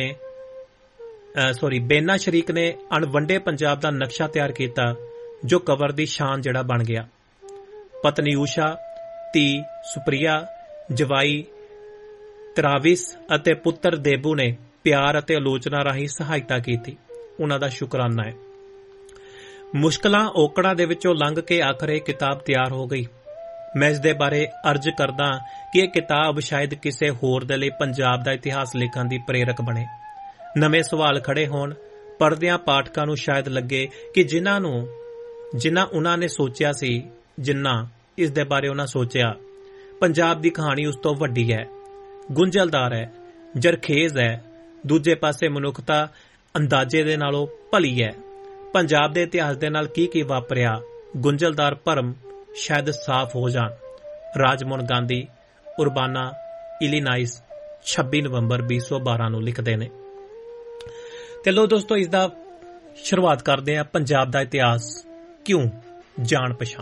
ਸ਼ਰੀਕ ਨੇ ਅਣਵੰਡੇ ਪੰਜਾਬ ਦਾ ਨਕਸ਼ਾ ਤਿਆਰ ਕੀਤਾ, ਜੋ ਕਵਰ ਦੀ ਸ਼ਾਨ ਜਿਹੜਾ ਬਣ ਗਿਆ। ਪਤਨੀ ਊਸ਼ਾ, ਧੀ ਸੁਪ੍ਰਿਆ, ਜਵਾਈ ਤਰਾਵਿਸ ਅਤੇ ਪੁੱਤਰ ਦੇਬੂ ਨੇ ਪਿਆਰ ਅਤੇ ਆਲੋਚਨਾ ਰਾਹੀਂ ਸਹਾਇਤਾ ਕੀਤੀ। ਉਹਨਾਂ ਦਾ ਸ਼ੁਕਰਾਨਾ ਹੈ। ਮੁਸ਼ਕਲਾਂ ਔਕੜਾਂ ਦੇ ਵਿੱਚੋਂ ਲੰਘ ਕੇ ਆਖਰ ਇਹ ਕਿਤਾਬ ਤਿਆਰ ਹੋ ਗਈ। ਮੈਂ ਇਸ ਦੇ ਬਾਰੇ ਅਰਜ਼ ਕਰਦਾ ਕਿ ਇਹ ਕਿਤਾਬ ਸ਼ਾਇਦ ਕਿਸੇ ਹੋਰ ਦੇ ਲਈ ਪੰਜਾਬ ਦਾ ਇਤਿਹਾਸ ਲਿਖਣ ਦੀ ਪ੍ਰੇਰਕ ਬਣੇ। ਨਵੇਂ ਸਵਾਲ ਖੜੇ ਹੋਣ, ਪੜ੍ਹਦਿਆਂ ਪਾਠਕਾਂ ਨੂੰ ਸ਼ਾਇਦ ਲੱਗੇ ਕਿ ਜਿਨ੍ਹਾਂ ਉਹਨਾਂ ਨੇ ਸੋਚਿਆ ਸੀ, ਜਿੰਨਾ ਇਸ ਦੇ ਬਾਰੇ ਉਹਨਾਂ ਸੋਚਿਆ, ਪੰਜਾਬ ਦੀ ਕਹਾਣੀ ਉਸ ਤੋਂ ਵੱਡੀ ਹੈ, ਗੁੰਝਲਦਾਰ ਹੈ, ਜਰਖੇਜ਼ ਹੈ। ਦੂਜੇ ਪਾਸੇ ਮਨੁੱਖਤਾ ਅੰਦਾਜ਼ੇ ਦੇ ਨਾਲੋਂ ਭਲੀ ਹੈ। ਪੰਜਾਬ ਦੇ ਇਤਿਹਾਸ ਦੇ ਨਾਲ ਕੀ ਵਾਪਰਿਆ, ਗੁੰਝਲਦਾਰ ਭਰਮ ਸ਼ਾਇਦ ਸਾਫ਼ ਹੋ ਜਾਣ। ਰਾਜਮੋਹਨ ਗਾਂਧੀ, ਉਰਬਾਨਾ, ਇਲੀਨਾਇਸ, 26 ਨਵੰਬਰ 2012 ਨੂੰ ਲਿਖਦੇ ਨੇ। ਤੇ ਲੋ ਦੋਸਤੋ, ਇਸ ਦਾ ਸ਼ੁਰੂਆਤ ਕਰਦੇ ਹਾਂ। ਪੰਜਾਬ ਦਾ ਇਤਿਹਾਸ ਕਿਉਂ, ਜਾਣ ਪਛਾਣ।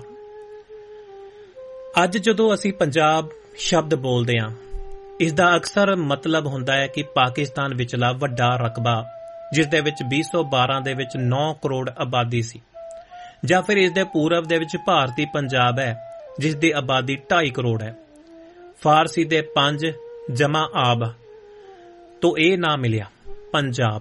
ਅੱਜ ਜਦੋਂ ਅਸੀਂ ਪੰਜਾਬ ਸ਼ਬਦ ਬੋਲਦੇ ਹਾਂ, ਇਸ ਦਾ ਅਕਸਰ ਮਤਲਬ ਹੁੰਦਾ ਹੈ ਕਿ ਪਾਕਿਸਤਾਨ ਵਿਚਲਾ ਵੱਡਾ ਰਕਬਾ, ਜਿਸ ਦੇ ਵਿੱਚ 2012 ਦੇ ਵਿੱਚ 9 ਕਰੋੜ ਆਬਾਦੀ ਸੀ, ਜਾਂ ਫਿਰ ਇਸ ਦੇ ਪੂਰਬ ਦੇ ਵਿੱਚ ਭਾਰਤੀ ਪੰਜਾਬ ਹੈ, ਜਿਸ ਦੀ ਆਬਾਦੀ 2.5 ਕਰੋੜ ਹੈ। ਫਾਰਸੀ ਦੇ 5 ਜਮਾ ਆਬ ਤੋਂ ਇਹ ਨਾਂ ਮਿਲਿਆ, ਪੰਜਾਬ।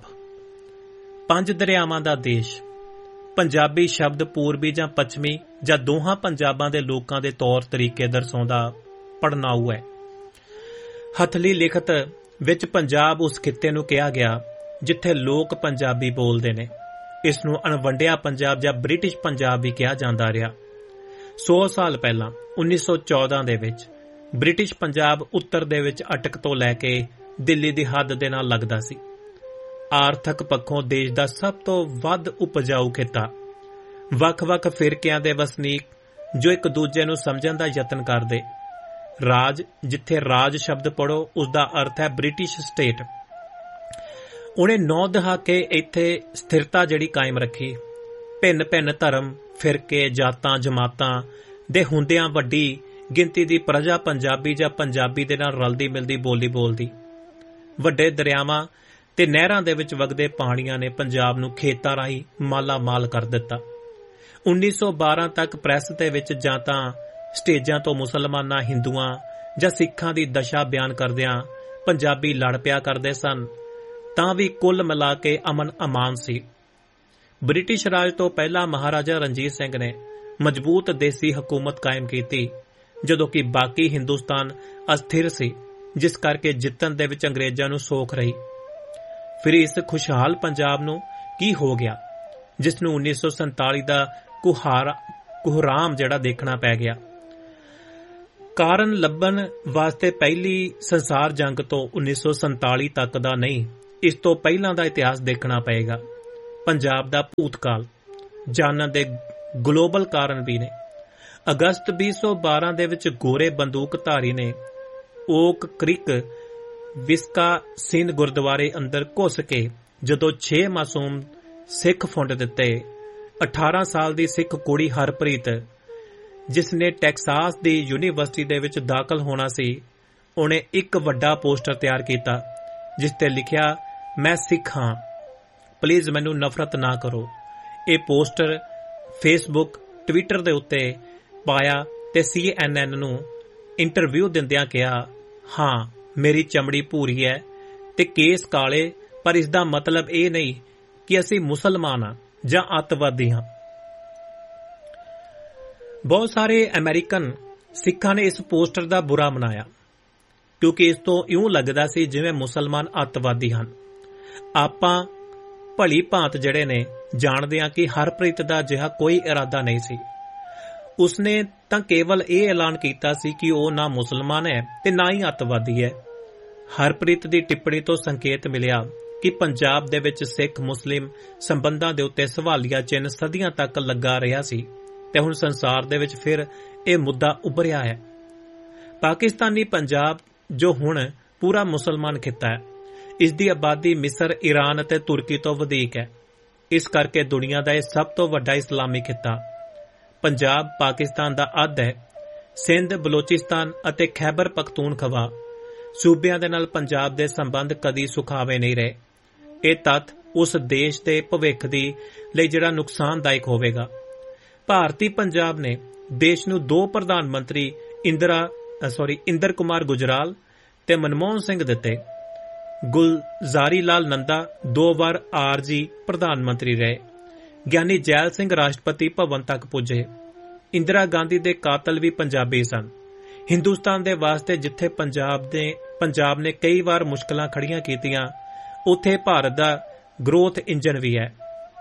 5 ਦਰਿਆਵਾਂ ਦਾ ਦੇਸ਼। ਪੰਜਾਬੀ ਸ਼ਬਦ ਪੂਰਬੀ ਜਾਂ ਪੱਛਮੀ ਜਾਂ ਦੋਹਾਂ ਪੰਜਾਬਾਂ ਦੇ ਲੋਕਾਂ ਦੇ ਤੌਰ ਤਰੀਕੇ ਦਰਸਾਉਂਦਾ ਪੜਨਾਊ ਹੈ। ਹਥਲੀ ਲਿਖਤ ਵਿੱਚ ਪੰਜਾਬ ਉਸ ਖਿੱਤੇ ਨੂੰ ਕਿਹਾ ਗਿਆ ਜਿੱਥੇ ਲੋਕ ਪੰਜਾਬੀ ਬੋਲਦੇ ਨੇ। ਇਸ ਨੂੰ ਅਣਵੰਡਿਆ ਪੰਜਾਬ ਜਾਂ ਬ੍ਰਿਟਿਸ਼ ਪੰਜਾਬ ਵੀ ਕਿਹਾ ਜਾਂਦਾ ਰਿਹਾ। 100 ਸਾਲ ਪਹਿਲਾਂ 1914 ਦੇ ਵਿੱਚ ਬ੍ਰਿਟਿਸ਼ ਪੰਜਾਬ ਉੱਤਰ ਦੇ ਵਿੱਚ ਅਟਕ ਤੋਂ ਲੈ ਕੇ ਦਿੱਲੀ ਦੀ ਹੱਦ ਦੇ ਨਾਲ ਲੱਗਦਾ ਸੀ। ਆਰਥਿਕ ਪੱਖੋਂ ਦੇਸ਼ ਦਾ ਸਭ ਤੋਂ ਵੱਧ ਉਪਜਾਊ ਖਿੱਤਾ। ਵੱਖ-ਵੱਖ ਫਿਰਕਿਆਂ ਦੇ ਵਸਨੀਕ ਜੋ ਇੱਕ ਦੂਜੇ ਨੂੰ ਸਮਝਣ ਦਾ ਯਤਨ ਕਰਦੇ। ਰਾਜ, ਜਿੱਥੇ ਰਾਜ ਸ਼ਬਦ ਪੜੋ ਉਸ ਦਾ ਅਰਥ ਹੈ ਬ੍ਰਿਟਿਸ਼ ਸਟੇਟ। ਉਹਨੇ 9 ਦਹਾਕੇ ਇੱਥੇ ਸਥਿਰਤਾ ਜਿਹੜੀ ਕਾਇਮ ਰੱਖੀ। ਭਿੰਨ-ਭਿੰਨ ਧਰਮ, ਫਿਰਕੇ, ਜਾਤਾਂ, ਜਮਾਤਾਂ ਦੇ ਹੁੰਦਿਆਂ ਵੱਡੀ ਗਿਣਤੀ ਦੀ ਪ੍ਰਜਾ ਪੰਜਾਬੀ ਜਾਂ ਪੰਜਾਬੀ ਦੇ ਨਾਲ ਰਲਦੀ ਮਿਲਦੀ ਬੋਲੀ ਬੋਲਦੀ। ਵੱਡੇ ਦਰਿਆਵਾਂ ਤੇ ਨਹਿਰਾਂ ਦੇ ਵਿੱਚ ਵਗਦੇ ਪਾਣੀਆਂ ਨੇ ਪੰਜਾਬ ਨੂੰ ਖੇਤਾਂ ਰਾਹੀਂ ਮਾਲਾ ਮਾਲ ਕਰ ਦਿੱਤਾ। 1912 ਤੱਕ ਪ੍ਰੈਸ ਦੇ ਵਿੱਚ ਜਾਂ ਤਾਂ ਸਟੇਜਾਂ ਤੋਂ ਮੁਸਲਮਾਨਾਂ, ਹਿੰਦੂਆਂ ਜਾਂ ਸਿੱਖਾਂ ਦੀ ਦਸ਼ਾ ਬਿਆਨ ਕਰਦਿਆਂ ਪੰਜਾਬੀ ਲੜ ਪਿਆ ਕਰਦੇ ਸਨ, ਤਾਂ ਵੀ ਕੁੱਲ ਮਿਲਾ ਕੇ ਅਮਨ ਅਮਾਨ ਸੀ। ਬ੍ਰਿਟਿਸ਼ ਰਾਜ ਤੋਂ ਪਹਿਲਾਂ ਮਹਾਰਾਜਾ ਰਣਜੀਤ ਸਿੰਘ ਨੇ ਮਜ਼ਬੂਤ ਦੇਸੀ ਹਕੂਮਤ ਕਾਇਮ ਕੀਤੀ, ਜਦੋਂ ਕਿ ਬਾਕੀ ਹਿੰਦੁਸਤਾਨ ਅਸਥਿਰ ਸੀ, ਜਿਸ ਕਰਕੇ ਜਿੱਤਣ ਦੇ ਵਿੱਚ ਅੰਗਰੇਜ਼ਾਂ ਨੂੰ ਸੌਖ ਰਹੀ। ਫਿਰ ਇਸ ਖੁਸ਼ਹਾਲ ਪੰਜਾਬ ਨੂੰ ਕੀ ਹੋ ਗਿਆ, ਜਿਸ ਨੂੰ 1947 ਦਾ ਕੁਹਰਾਮ ਜਿਹੜਾ ਦੇਖਣਾ ਪੈ ਗਿਆ। ਕਾਰਨ ਲੱਭਣ ਵਾਸਤੇ ਪਹਿਲੀ ਸੰਸਾਰ ਜੰਗ ਤੋਂ 1947 ਤੱਕ ਦਾ ਨਹੀਂ, ਇਸ ਤੋਂ ਪਹਿਲਾਂ ਦਾ ਇਤਿਹਾਸ ਦੇਖਣਾ ਪਏਗਾ। ਪੰਜਾਬ ਦਾ ਭੂਤਕਾਲ ਜਾਣਨ ਦੇ ਗਲੋਬਲ ਕਾਰਨ ਵੀ ਨੇ। ਅਗਸਤ 2012 ਦੇ ਵਿੱਚ ਗੋਰੇ ਬੰਦੂਕਧਾਰੀ ਨੇ ਓਕ ਕ੍ਰਿਕ ਵਿਸਕਾਸਿਨ ਗੁਰਦੁਆਰੇ ਅੰਦਰ ਘੁੱਸ ਕੇ ਜਦੋਂ 6 ਮਾਸੂਮ ਸਿੱਖ ਫੁੰਡ ਦਿੱਤੇ। 18 ਸਾਲ ਦੀ ਸਿੱਖ ਕੁੜੀ ਹਰਪ੍ਰੀਤ, ਜਿਸ ਨੇ ਟੈਕਸਾਸ ਦੀ ਯੂਨੀਵਰਸਿਟੀ ਦੇ ਵਿੱਚ ਦਾਖਲ ਹੋਣਾ ਸੀ, ਉਹਨੇ ਇੱਕ ਵੱਡਾ ਪੋਸਟਰ ਤਿਆਰ ਕੀਤਾ ਜਿਸ ਤੇ ਲਿਖਿਆ, ਮੈਂ ਸਿੱਖ ਹਾਂ, ਪਲੀਜ਼ ਮੈਨੂੰ ਨਫ਼ਰਤ ਨਾ ਕਰੋ। ਇਹ ਪੋਸਟਰ ਫੇਸਬੁੱਕ, ਟਵਿੱਟਰ ਦੇ ਉੱਤੇ ਪਾਇਆ ਤੇ CNN ਨੂੰ ਇੰਟਰਵਿਊ ਦਿੰਦਿਆਂ ਕਿਹਾ, ਹਾਂ ਮੇਰੀ ਚਮੜੀ ਭੂਰੀ ਹੈ ਤੇ ਕੇਸ ਕਾਲੇ, ਪਰ ਇਸ ਦਾ ਮਤਲਬ ਇਹ ਨਹੀਂ ਕਿ ਅਸੀਂ ਮੁਸਲਮਾਨ ਹਾਂ ਜਾਂ ਅੱਤਵਾਦੀ ਹਾਂ। ਬਹੁਤ ਸਾਰੇ ਅਮਰੀਕਨ ਸਿੱਖਾਂ ਨੇ ਇਸ ਪੋਸਟਰ ਦਾ ਬੁਰਾ ਮਨਾਇਆ ਕਿਉਂਕਿ ਇਸ ਤੋਂ ਇਉਂ ਲੱਗਦਾ ਸੀ ਜਿਵੇਂ ਮੁਸਲਮਾਨ ਅੱਤਵਾਦੀ ਹਨ। ਆਪਾਂ ਭਲੀ ਭਾਂਤ ਜਿਹੜੇ ਨੇ ਜਾਣਦੇ ਹਾਂ ਕਿ ਹਰਪ੍ਰੀਤ ਦਾ ਅਜਿਹਾ ਕੋਈ ਇਰਾਦਾ ਨਹੀਂ ਸੀ। ਉਸਨੇ ਤਾਂ ਕੇਵਲ ਇਹ ਐਲਾਨ ਕੀਤਾ ਸੀ ਕਿ ਉਹ ਨਾ ਮੁਸਲਮਾਨ ਹੈ ਤੇ ਨਾ ਹੀ ਅੱਤਵਾਦੀ ਹੈ। ਹਰਪ੍ਰੀਤ ਦੀ ਟਿੱਪਣੀ ਤੋਂ ਸੰਕੇਤ ਮਿਲਿਆ ਕਿ ਪੰਜਾਬ ਦੇ ਵਿੱਚ ਸਿੱਖ ਮੁਸਲਿਮ ਸੰਬੰਧਾਂ ਦੇ ਉੱਤੇ ਸਵਾਲੀਆ ਚਿੰਨ੍ਹ ਸਦੀਆਂ ਤੱਕ ਲੱਗਾ ਰਿਹਾ ਸੀ ਤੇ ਹੁਣ ਸੰਸਾਰ ਦੇ ਵਿੱਚ ਫਿਰ ਇਹ ਮੁੱਦਾ ਉੱਭਰਿਆ ਹੈ। ਪਾਕਿਸਤਾਨੀ ਪੰਜਾਬ ਜੋ ਹੁਣ ਪੂਰਾ ਮੁਸਲਮਾਨ ਖਿੱਤਾ ਹੈ, ਇਸ ਦੀ ਆਬਾਦੀ ਮਿਸਰ, ਈਰਾਨ ਅਤੇ ਤੁਰਕੀ ਤੋਂ ਵਧੇਕ ਹੈ। ਇਸ ਕਰਕੇ ਦੁਨੀਆ ਦਾ ਇਹ ਸਭ ਤੋਂ ਵੱਡਾ ਇਸਲਾਮੀ ਖਿੱਤਾ। ਪੰਜਾਬ ਪਾਕਿਸਤਾਨ ਦਾ ਅੱਧ ਹੈ। ਸਿੰਧ, ਬਲੋਚਿਸਤਾਨ ਅਤੇ ਖੈਬਰ ਪਖਤੂਨਖਵਾ ਸੂਬਿਆਂ ਦੇ ਨਾਲ ਪੰਜਾਬ ਦੇ ਸੰਬੰਧ ਕਦੀ ਸੁਖਾਵੇਂ ਨਹੀਂ ਰਹੇ। ਇਹ ਤੱਥ ਉਸ ਦੇਸ਼ ਦੇ ਭਵਿੱਖ ਦੀ ਲਈ ਜਿਹੜਾ ਨੁਕਸਾਨਦਾਇਕ ਹੋਵੇਗਾ। ਭਾਰਤੀ ਪੰਜਾਬ ਨੇ ਦੇਸ਼ ਨੂੰ 2 ਪ੍ਰਧਾਨ ਮੰਤਰੀ ਇੰਦਰ ਕੁਮਾਰ ਗੁਜਰਾਲ ਤੇ ਮਨਮੋਹਨ ਸਿੰਘ ਦਿੱਤੇ। ਗੁਲਜ਼ਾਰੀ ਲਾਲ ਨੰਦਾ 2 ਵਾਰ ਆਰਜੀ ਪ੍ਰਧਾਨ ਮੰਤਰੀ ਰਹੇ। ਗਿਆਨੀ ਜੈਲ ਸਿੰਘ ਰਾਸ਼ਟਰਪਤੀ ਭਵਨ ਤੱਕ ਪੁੱਜੇ। ਇੰਦਰਾ ਗਾਂਧੀ ਦੇ ਕਾਤਲ ਵੀ ਪੰਜਾਬੀ ਸਨ। ਹਿੰਦੁਸਤਾਨ ਦੇ ਵਾਸਤੇ ਜਿੱਥੇ ਪੰਜਾਬ ਨੇ ਕਈ ਵਾਰ ਮੁਸ਼ਕਲਾਂ ਖੜੀਆਂ ਕੀਤੀਆਂ, ਉੱਥੇ ਭਾਰਤ ਦਾ ਗਰੋਥ ਇੰਜਨ ਵੀ ਹੈ।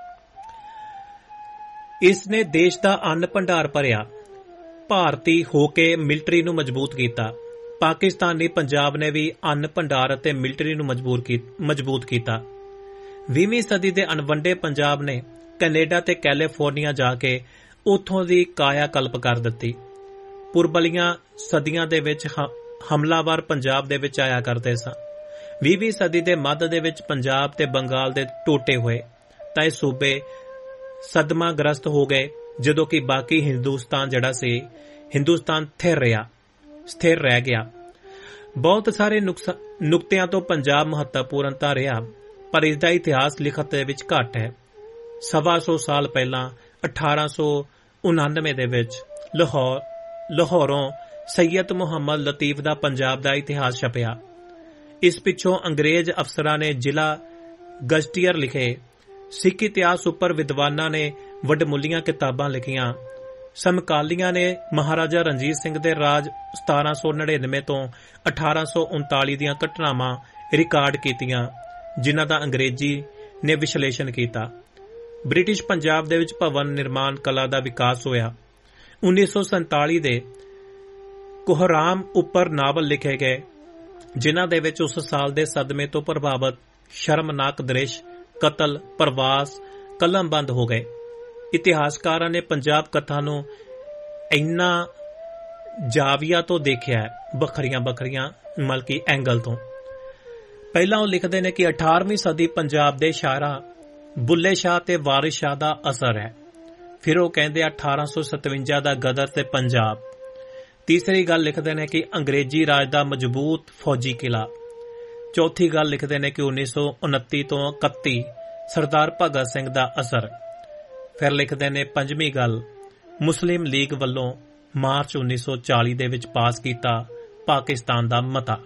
ਇਸ ਨੇ ਦੇਸ਼ ਦਾ ਅੰਨ ਭੰਡਾਰ ਭਰਿਆ। ਭਾਰਤੀ ਹੋ ਕੇ ਮਿਲਟਰੀ ਨੂੰ ਮਜ਼ਬੂਤ ਕੀਤਾ। ਪਾਕਿਸਤਾਨੀ ਪੰਜਾਬ ਨੇ ਵੀ ਅੰਨ ਭੰਡਾਰ ਅਤੇ ਮਿਲਟਰੀ ਨੂੰ ਮਜ਼ਬੂਤ ਕੀਤਾ। 20ਵੀਂ ਸਦੀ ਦੇ ਅਣਵੰਡੇ ਪੰਜਾਬ ਨੇ ਕੈਨੇਡਾ ਤੇ ਕੈਲੀਫੋਰਨੀਆ ਜਾ ਕੇ ਉੱਥੋਂ ਦੀ ਕਾਇਆ ਕਲਪ ਕਰ ਦਿੱਤੀ। ਪੁਰਬਲੀਆਂ ਸਦੀਆਂ ਦੇ ਵਿੱਚ ਹਮਲਾਵਰ ਪੰਜਾਬ ਦੇ ਵਿੱਚ ਆਇਆ ਕਰਦੇ ਸਨ। 20ਵੀਂ ਸਦੀ ਦੇ ਮੱਧ ਦੇ ਵਿੱਚ ਪੰਜਾਬ ਤੇ ਬੰਗਾਲ ਦੇ ਟੋਟੇ ਹੋਏ ਤਾਂ ਇਹ ਸੂਬੇ ਸਦਮਾਗ੍ਰਸਤ ਹੋ ਗਏ, ਜਦੋਂ ਕਿ ਬਾਕੀ ਹਿੰਦੁਸਤਾਨ ਸਥਿਰ ਰਹਿ ਗਿਆ। ਬਹੁਤ ਸਾਰੇ ਨੁਕਤਿਆਂ ਤੋਂ ਪੰਜਾਬ ਮਹੱਤਵਪੂਰਨ ਤਾਂ ਰਿਹਾ, ਪਰ ਇਸ ਦਾ ਇਤਿਹਾਸ ਲਿਖਤ ਦੇ ਵਿੱਚ ਘੱਟ ਹੈ। 125 ਸਾਲ ਪਹਿਲਾਂ 1899 ਦੇ ਵਿੱਚ ਲਾਹੌਰੋਂ ਸੈਯਦ ਮੁਹੰਮਦ ਲਤੀਫ ਦਾ ਪੰਜਾਬ ਦਾ ਇਤਿਹਾਸ ਛਪਿਆ। ਇਸ ਪਿੱਛੋਂ ਅੰਗਰੇਜ਼ ਅਫਸਰਾਂ ਨੇ ਜ਼ਿਲ੍ਹਾ ਗਜ਼ਟੀਅਰ ਲਿਖੇ। ਸਿੱਖ ਇਤਿਹਾਸ ਉੱਪਰ ਵਿਦਵਾਨਾਂ ਨੇ ਵੱਡਮੁੱਲੀਆਂ ਕਿਤਾਬਾਂ ਲਿਖੀਆਂ। ਸਮਕਾਲੀਆਂ ਨੇ ਮਹਾਰਾਜਾ ਰਣਜੀਤ ਸਿੰਘ ਦੇ ਰਾਜ 1799 ਤੋਂ 1839 ਦੀਆਂ ਘਟਨਾਵਾਂ ਰਿਕਾਰਡ ਕੀਤੀਆਂ, ਜਿਨ੍ਹਾਂ ਦਾ ਅੰਗਰੇਜ਼ੀ ਨੇ ਵਿਸ਼ਲੇਸ਼ਣ ਕੀਤਾ। ਬ੍ਰਿਟਿਸ਼ ਪੰਜਾਬ ਦੇ ਵਿੱਚ ਭਵਨ ਨਿਰਮਾਣ ਕਲਾ ਦਾ ਵਿਕਾਸ ਹੋਇਆ। 1947 ਦੇ ਕੋਹਰਾਮ ਉੱਪਰ ਨਾਵਲ ਲਿਖੇ ਗਏ, ਜਿਨ੍ਹਾਂ ਦੇ ਵਿੱਚ ਉਸ ਸਾਲ ਦੇ ਸਦਮੇ ਤੋਂ ਪ੍ਰਭਾਵਿਤ ਸ਼ਰਮਨਾਕ ਦ੍ਰਿਸ਼, ਕਤਲ, ਪ੍ਰਵਾਸ ਕਲਮਬੰਦ ਹੋ ਗਏ। ਇਤਿਹਾਸਕਾਰਾਂ ਨੇ ਪੰਜਾਬ ਕਥਾ ਨੂੰ ਇੰਨਾ ਜਾਵੀਆ ਤੋਂ ਦੇਖਿਆ ਹੈ, ਵੱਖਰੀਆਂ ਮਲਕੀ ਐਂਗਲ ਤੋਂ। ਪਹਿਲਾਂ ਉਹ ਲਿਖਦੇ ਨੇ ਕਿ 18ਵੀਂ ਸਦੀ ਪੰਜਾਬ ਦੇ ਸ਼ਾਇਰਾਂ ਬੁੱਲੇ ਸ਼ਾਹ ਤੇ ਵਾਰਿਸ ਸ਼ਾਹ ਦਾ ਅਸਰ ਹੈ। ਫਿਰ ਉਹ ਕਹਿੰਦੇ 1857 ਦਾ ਗਦਰ ਤੇ ਪੰਜਾਬ। ਤੀਸਰੀ ਗੱਲ ਲਿਖਦੇ ਨੇ ਕਿ ਅੰਗਰੇਜ਼ੀ ਰਾਜ ਦਾ ਮਜ਼ਬੂਤ ਫੌਜੀ ਕਿਲਾ। ਚੌਥੀ ਗੱਲ ਲਿਖਦੇ ਨੇ ਕਿ 1929 ਤੋਂ 31 ਸਰਦਾਰ ਭਗਤ ਸਿੰਘ ਦਾ ਅਸਰ। ਫਿਰ ਲਿਖਦੇ ਨੇ ਪੰਜਵੀਂ ਗੱਲ, ਮੁਸਲਿਮ ਲੀਗ ਵੱਲੋਂ ਮਾਰਚ 1940 ਦੇ ਵਿੱਚ ਪਾਸ ਕੀਤਾ ਪਾਕਿਸਤਾਨ ਦਾ ਮਤਾ।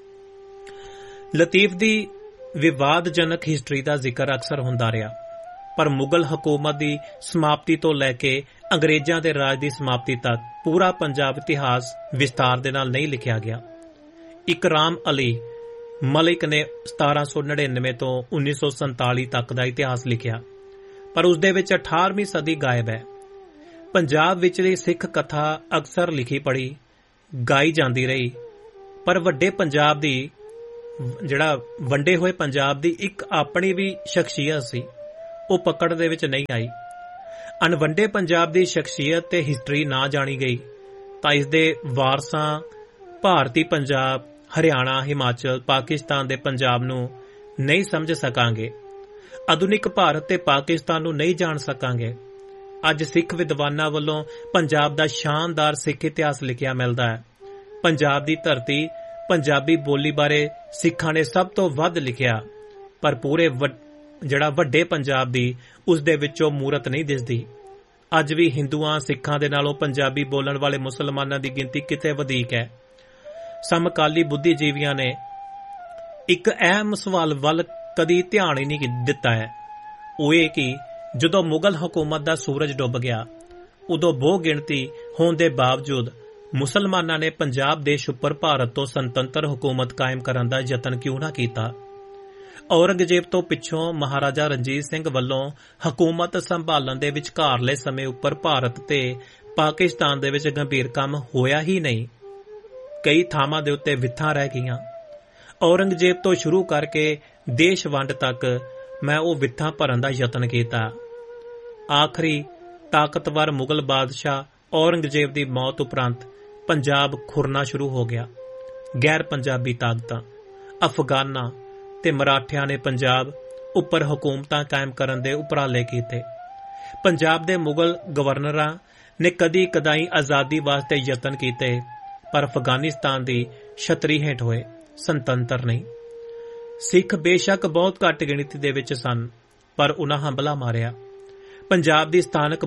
ਲਤੀਫ ਦੀ ਵਿਵਾਦਜਨਕ ਹਿਸਟਰੀ ਦਾ ਜ਼ਿਕਰ ਅਕਸਰ ਹੁੰਦਾ ਰਿਹਾ, ਪਰ ਮੁਗਲ ਹਕੂਮਤ ਦੀ ਸਮਾਪਤੀ ਤੋਂ ਲੈ ਕੇ ਅੰਗਰੇਜ਼ਾਂ ਦੇ ਰਾਜ ਦੀ ਸਮਾਪਤੀ ਤੱਕ ਪੂਰਾ ਪੰਜਾਬ ਇਤਿਹਾਸ ਵਿਸਤਾਰ ਦੇ ਨਾਲ ਨਹੀਂ ਲਿਖਿਆ ਗਿਆ। ਇਕਰਾਮ ਅਲੀ ਮਲਿਕ ਨੇ 1799 ਤੋਂ 1947 ਤੱਕ ਦਾ ਇਤਿਹਾਸ ਲਿਖਿਆ, ਪਰ ਉਸ ਦੇ ਵਿੱਚ 18ਵੀਂ ਸਦੀ ਗਾਇਬ ਹੈ। ਪੰਜਾਬ ਵਿਚਲੀ ਸਿੱਖ ਕਥਾ ਅਕਸਰ ਲਿਖੀ ਪੜ੍ਹੀ ਗਾਈ ਜਾਂਦੀ ਰਹੀ, ਪਰ ਵੱਡੇ ਪੰਜਾਬ ਦੀ ਵੰਡੇ ਹੋਏ ਪੰਜਾਬ ਦੀ ਇੱਕ ਆਪਣੀ ਵੀ ਸ਼ਖਸੀਅਤ ਸੀ। ਉਹ ਪਕੜ ਦੇ ਵਿੱਚ ਨਹੀਂ ਆਈ। ਅਣਵੰਡੇ ਪੰਜਾਬ ਦੀ ਸ਼ਖਸੀਅਤ ਤੇ ਹਿਸਟਰੀ ਨਾ ਜਾਣੀ ਗਈ ਤਾਂ ਇਸ ਦੇ ਵਾਰਸਾਂ ਭਾਰਤੀ ਪੰਜਾਬ, ਹਰਿਆਣਾ, ਹਿਮਾਚਲ, ਪਾਕਿਸਤਾਨ ਦੇ ਪੰਜਾਬ ਨੂੰ ਨਹੀਂ ਸਮਝ ਸਕਾਂਗੇ। ਆਧੁਨਿਕ ਭਾਰਤ ਤੇ ਪਾਕਿਸਤਾਨ ਨੂੰ ਨਹੀਂ ਜਾਣ ਸਕਾਂਗੇ। ਅੱਜ ਸਿੱਖ ਵਿਦਵਾਨਾਂ ਵੱਲੋਂ ਪੰਜਾਬ ਦਾ ਸ਼ਾਨਦਾਰ ਸਿੱਖ ਇਤਿਹਾਸ ਲਿਖਿਆ ਮਿਲਦਾ ਹੈ। ਪੰਜਾਬ ਦੀ ਧਰਤੀ, ਪੰਜਾਬੀ ਬੋਲੀ ਬਾਰੇ ਸਿੱਖਾਂ ਨੇ ਸਭ ਤੋਂ ਵੱਧ ਲਿਖਿਆ, ਪਰ ਪੂਰੇ ਜਿਹੜਾ ਵੱਡੇ ਪੰਜਾਬ ਦੀ ਉਸ ਦੇ ਵਿੱਚੋਂ ਮੂਰਤ ਨਹੀਂ ਦਿਸਦੀ। ਅੱਜ ਵੀ ਹਿੰਦੂਆਂ, ਸਿੱਖਾਂ ਦੇ ਨਾਲੋਂ ਪੰਜਾਬੀ ਬੋਲਣ ਵਾਲੇ ਮੁਸਲਮਾਨਾਂ ਦੀ ਗਿਣਤੀ ਕਿਤੇ ਵਧੇਕ ਹੈ। ਸਮਕਾਲੀ ਬੁੱਧੀਜੀਵੀਆਂ ਨੇ ਇੱਕ ਅਹਿਮ ਸਵਾਲ ਵੱਲ ਕਦੀ ਧਿਆਨ ਹੀ ਨਹੀਂ ਦਿੱਤਾ ਹੈ। ਉਹ ਇਹ ਕਿ ਜਦੋਂ ਮੁਗਲ ਹਕੂਮਤ ਦਾ ਸੂਰਜ ਡੁੱਬ ਗਿਆ, ਉਦੋਂ ਬਹੁ ਗਿਣਤੀ ਹੋਣ ਦੇ ਬਾਵਜੂਦ ਮੁਸਲਮਾਨਾਂ ਨੇ ਪੰਜਾਬ ਦੇਸ਼ ਉੱਪਰ ਭਾਰਤ ਤੋਂ ਸੁਤੰਤਰ ਹਕੂਮਤ ਕਾਇਮ ਕਰਨ ਦਾ ਯਤਨ ਕਿਉਂ ਨਾ ਕੀਤਾ। ਔਰੰਗਜ਼ੇਬ ਤੋਂ ਪਿੱਛੋਂ ਮਹਾਰਾਜਾ ਰਣਜੀਤ ਸਿੰਘ ਵੱਲੋਂ ਹਕੂਮਤ ਸੰਭਾਲਣ ਦੇ ਵਿਚਕਾਰਲੇ ਸਮੇਂ ਉੱਪਰ ਭਾਰਤ ਤੇ ਪਾਕਿਸਤਾਨ ਦੇ ਵਿੱਚ ਗੰਭੀਰ ਕੰਮ ਹੋਇਆ ਹੀ ਨਹੀਂ। ਕਈ ਥਾਵਾਂ ਦੇ ਉੱਤੇ ਵਿਥਾਂ ਰਹਿ ਗਈਆਂ। ਔਰੰਗਜ਼ੇਬ ਤੋਂ ਸ਼ੁਰੂ ਕਰਕੇ ਦੇਸ਼ ਵੰਡ ਤੱਕ ਮੈਂ ਉਹ ਵਿਥਾਂ ਭਰਨ ਦਾ ਯਤਨ ਕੀਤਾ। ਆਖਰੀ ਤਾਕਤਵਰ ਮੁਗਲ ਬਾਦਸ਼ਾਹ ਔਰੰਗਜ਼ੇਬ ਦੀ ਮੌਤ ਉਪਰੰਤ ਪੰਜਾਬ ਖੁਰਨਾ ਸ਼ੁਰੂ ਹੋ ਗਿਆ। ਗੈਰ ਪੰਜਾਬੀ ਤਾਕਤਾਂ, ਅਫਗਾਨਾਂ ਤੇ ਮਰਾਠਿਆਂ ਨੇ ਪੰਜਾਬ ਉੱਪਰ ਹਕੂਮਤਾਂ ਕਾਇਮ ਕਰਨ ਦੇ ਉਪਰਾਲੇ ਕੀਤੇ। ਪੰਜਾਬ ਦੇ ਮੁਗਲ ਗਵਰਨਰਾਂ ਨੇ ਕਦੀ ਕਦਾਈ ਆਜ਼ਾਦੀ ਵਾਸਤੇ ਯਤਨ ਕੀਤੇ, ਪਰ ਅਫਗਾਨਿਸਤਾਨ ਦੀ ਛਤਰੀ ਹੇਠ ਹੋਏ, ਸੁਤੰਤਰ ਨਹੀਂ। ਸਿੱਖ ਬੇਸ਼ੱਕ ਬਹੁਤ ਘੱਟ ਗਿਣਤੀ ਦੇ ਵਿੱਚ ਸਨ, ਪਰ ਉਨ੍ਹਾਂ ਹੰਭਲਾ ਮਾਰਿਆ। ਪੰਜਾਬ ਦੀ ਸਥਾਨਕ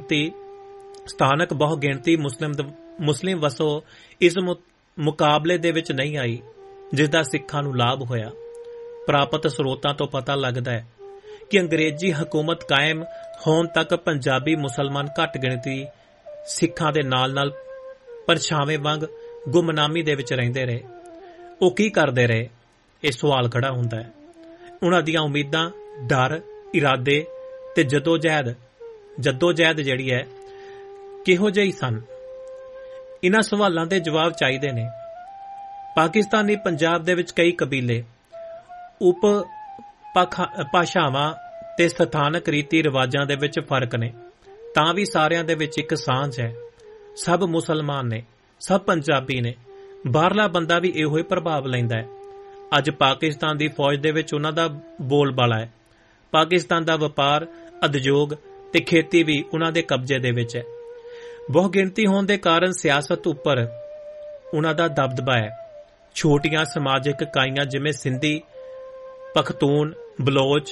ਬਹੁ ਗਿਣਤੀ ਮੁਸਲਿਮ ਵਸੋਂ ਇਸ ਮੁਕਾਬਲੇ ਦੇ ਵਿੱਚ ਨਹੀਂ ਆਈ, ਜਿਸ ਦਾ ਸਿੱਖਾਂ ਨੂੰ ਲਾਭ ਹੋਇਆ। ਪ੍ਰਾਪਤ ਸਰੋਤਾਂ ਤੋਂ ਪਤਾ ਲੱਗਦਾ ਹੈ ਕਿ ਅੰਗਰੇਜ਼ੀ ਹਕੂਮਤ ਕਾਇਮ ਹੋਣ ਤੱਕ ਪੰਜਾਬੀ ਮੁਸਲਮਾਨ ਘੱਟ ਗਿਣਤੀ ਸਿੱਖਾਂ ਦੇ ਨਾਲ-ਨਾਲ ਪਰਛਾਵੇਂ ਵਾਂਗ ਗੁਮਨਾਮੀ ਦੇ ਵਿੱਚ ਰਹਿੰਦੇ ਰਹੇ। ਉਹ ਕੀ ਕਰਦੇ ਰਹੇ? ਇਹ ਸਵਾਲ ਖੜਾ ਹੁੰਦਾ ਹੈ। ਉਹਨਾਂ ਦੀਆਂ ਉਮੀਦਾਂ, ਡਰ, ਇਰਾਦੇ ਤੇ ਜੱਦੋ-ਜਹਿਦ ਜਿਹੜੀ ਹੈ ਕਿਹੋ ਜਿਹੀ ਸਨ? ਇਹਨਾਂ ਸਵਾਲਾਂ ਦੇ ਜਵਾਬ ਚਾਹੀਦੇ ਨੇ। ਪਾਕਿਸਤਾਨੀ ਪੰਜਾਬ ਦੇ ਵਿੱਚ ਕਈ ਕਬੀਲੇ, ਉਪ ਭਾਸ਼ਾਵਾਂ ਤੇ ਸਥਾਨਕ ਰੀਤੀ ਰਿਵਾਜਾਂ ਦੇ ਵਿੱਚ ਫਰਕ ਨੇ, ਤਾਂ ਵੀ ਸਾਰਿਆਂ ਦੇ ਵਿੱਚ ਇੱਕ ਸਾਂਝ ਹੈ। ਸਭ ਮੁਸਲਮਾਨ ਨੇ, ਸਭ ਪੰਜਾਬੀ ਨੇ। ਬਾਹਰਲਾ ਬੰਦਾ ਵੀ ਇਹੋ ਹੀ ਪ੍ਰਭਾਵ ਲੈਂਦਾ ਹੈ। ਅੱਜ ਪਾਕਿਸਤਾਨ ਦੀ ਫੌਜ ਦੇ ਵਿੱਚ ਉਹਨਾਂ ਦਾ ਬੋਲਬਾਲਾ ਹੈ। ਪਾਕਿਸਤਾਨ ਦਾ ਵਪਾਰ, ਉਦਯੋਗ ਤੇ ਖੇਤੀ ਵੀ ਉਹਨਾਂ ਦੇ ਕਬਜ਼ੇ ਦੇ ਵਿੱਚ ਹੈ। ਬਹੁ ਗਿਣਤੀ ਹੋਣ ਦੇ ਕਾਰਨ ਸਿਆਸਤ ਉੱਪਰ ਉਹਨਾਂ ਦਾ ਦਬਦਬਾ ਹੈ। ਛੋਟੀਆਂ ਸਮਾਜਿਕ ਇਕਾਈਆਂ ਜਿਵੇਂ ਸਿੰਧੀ, ਪਖਤੂਨ, ਬਲੋਚ,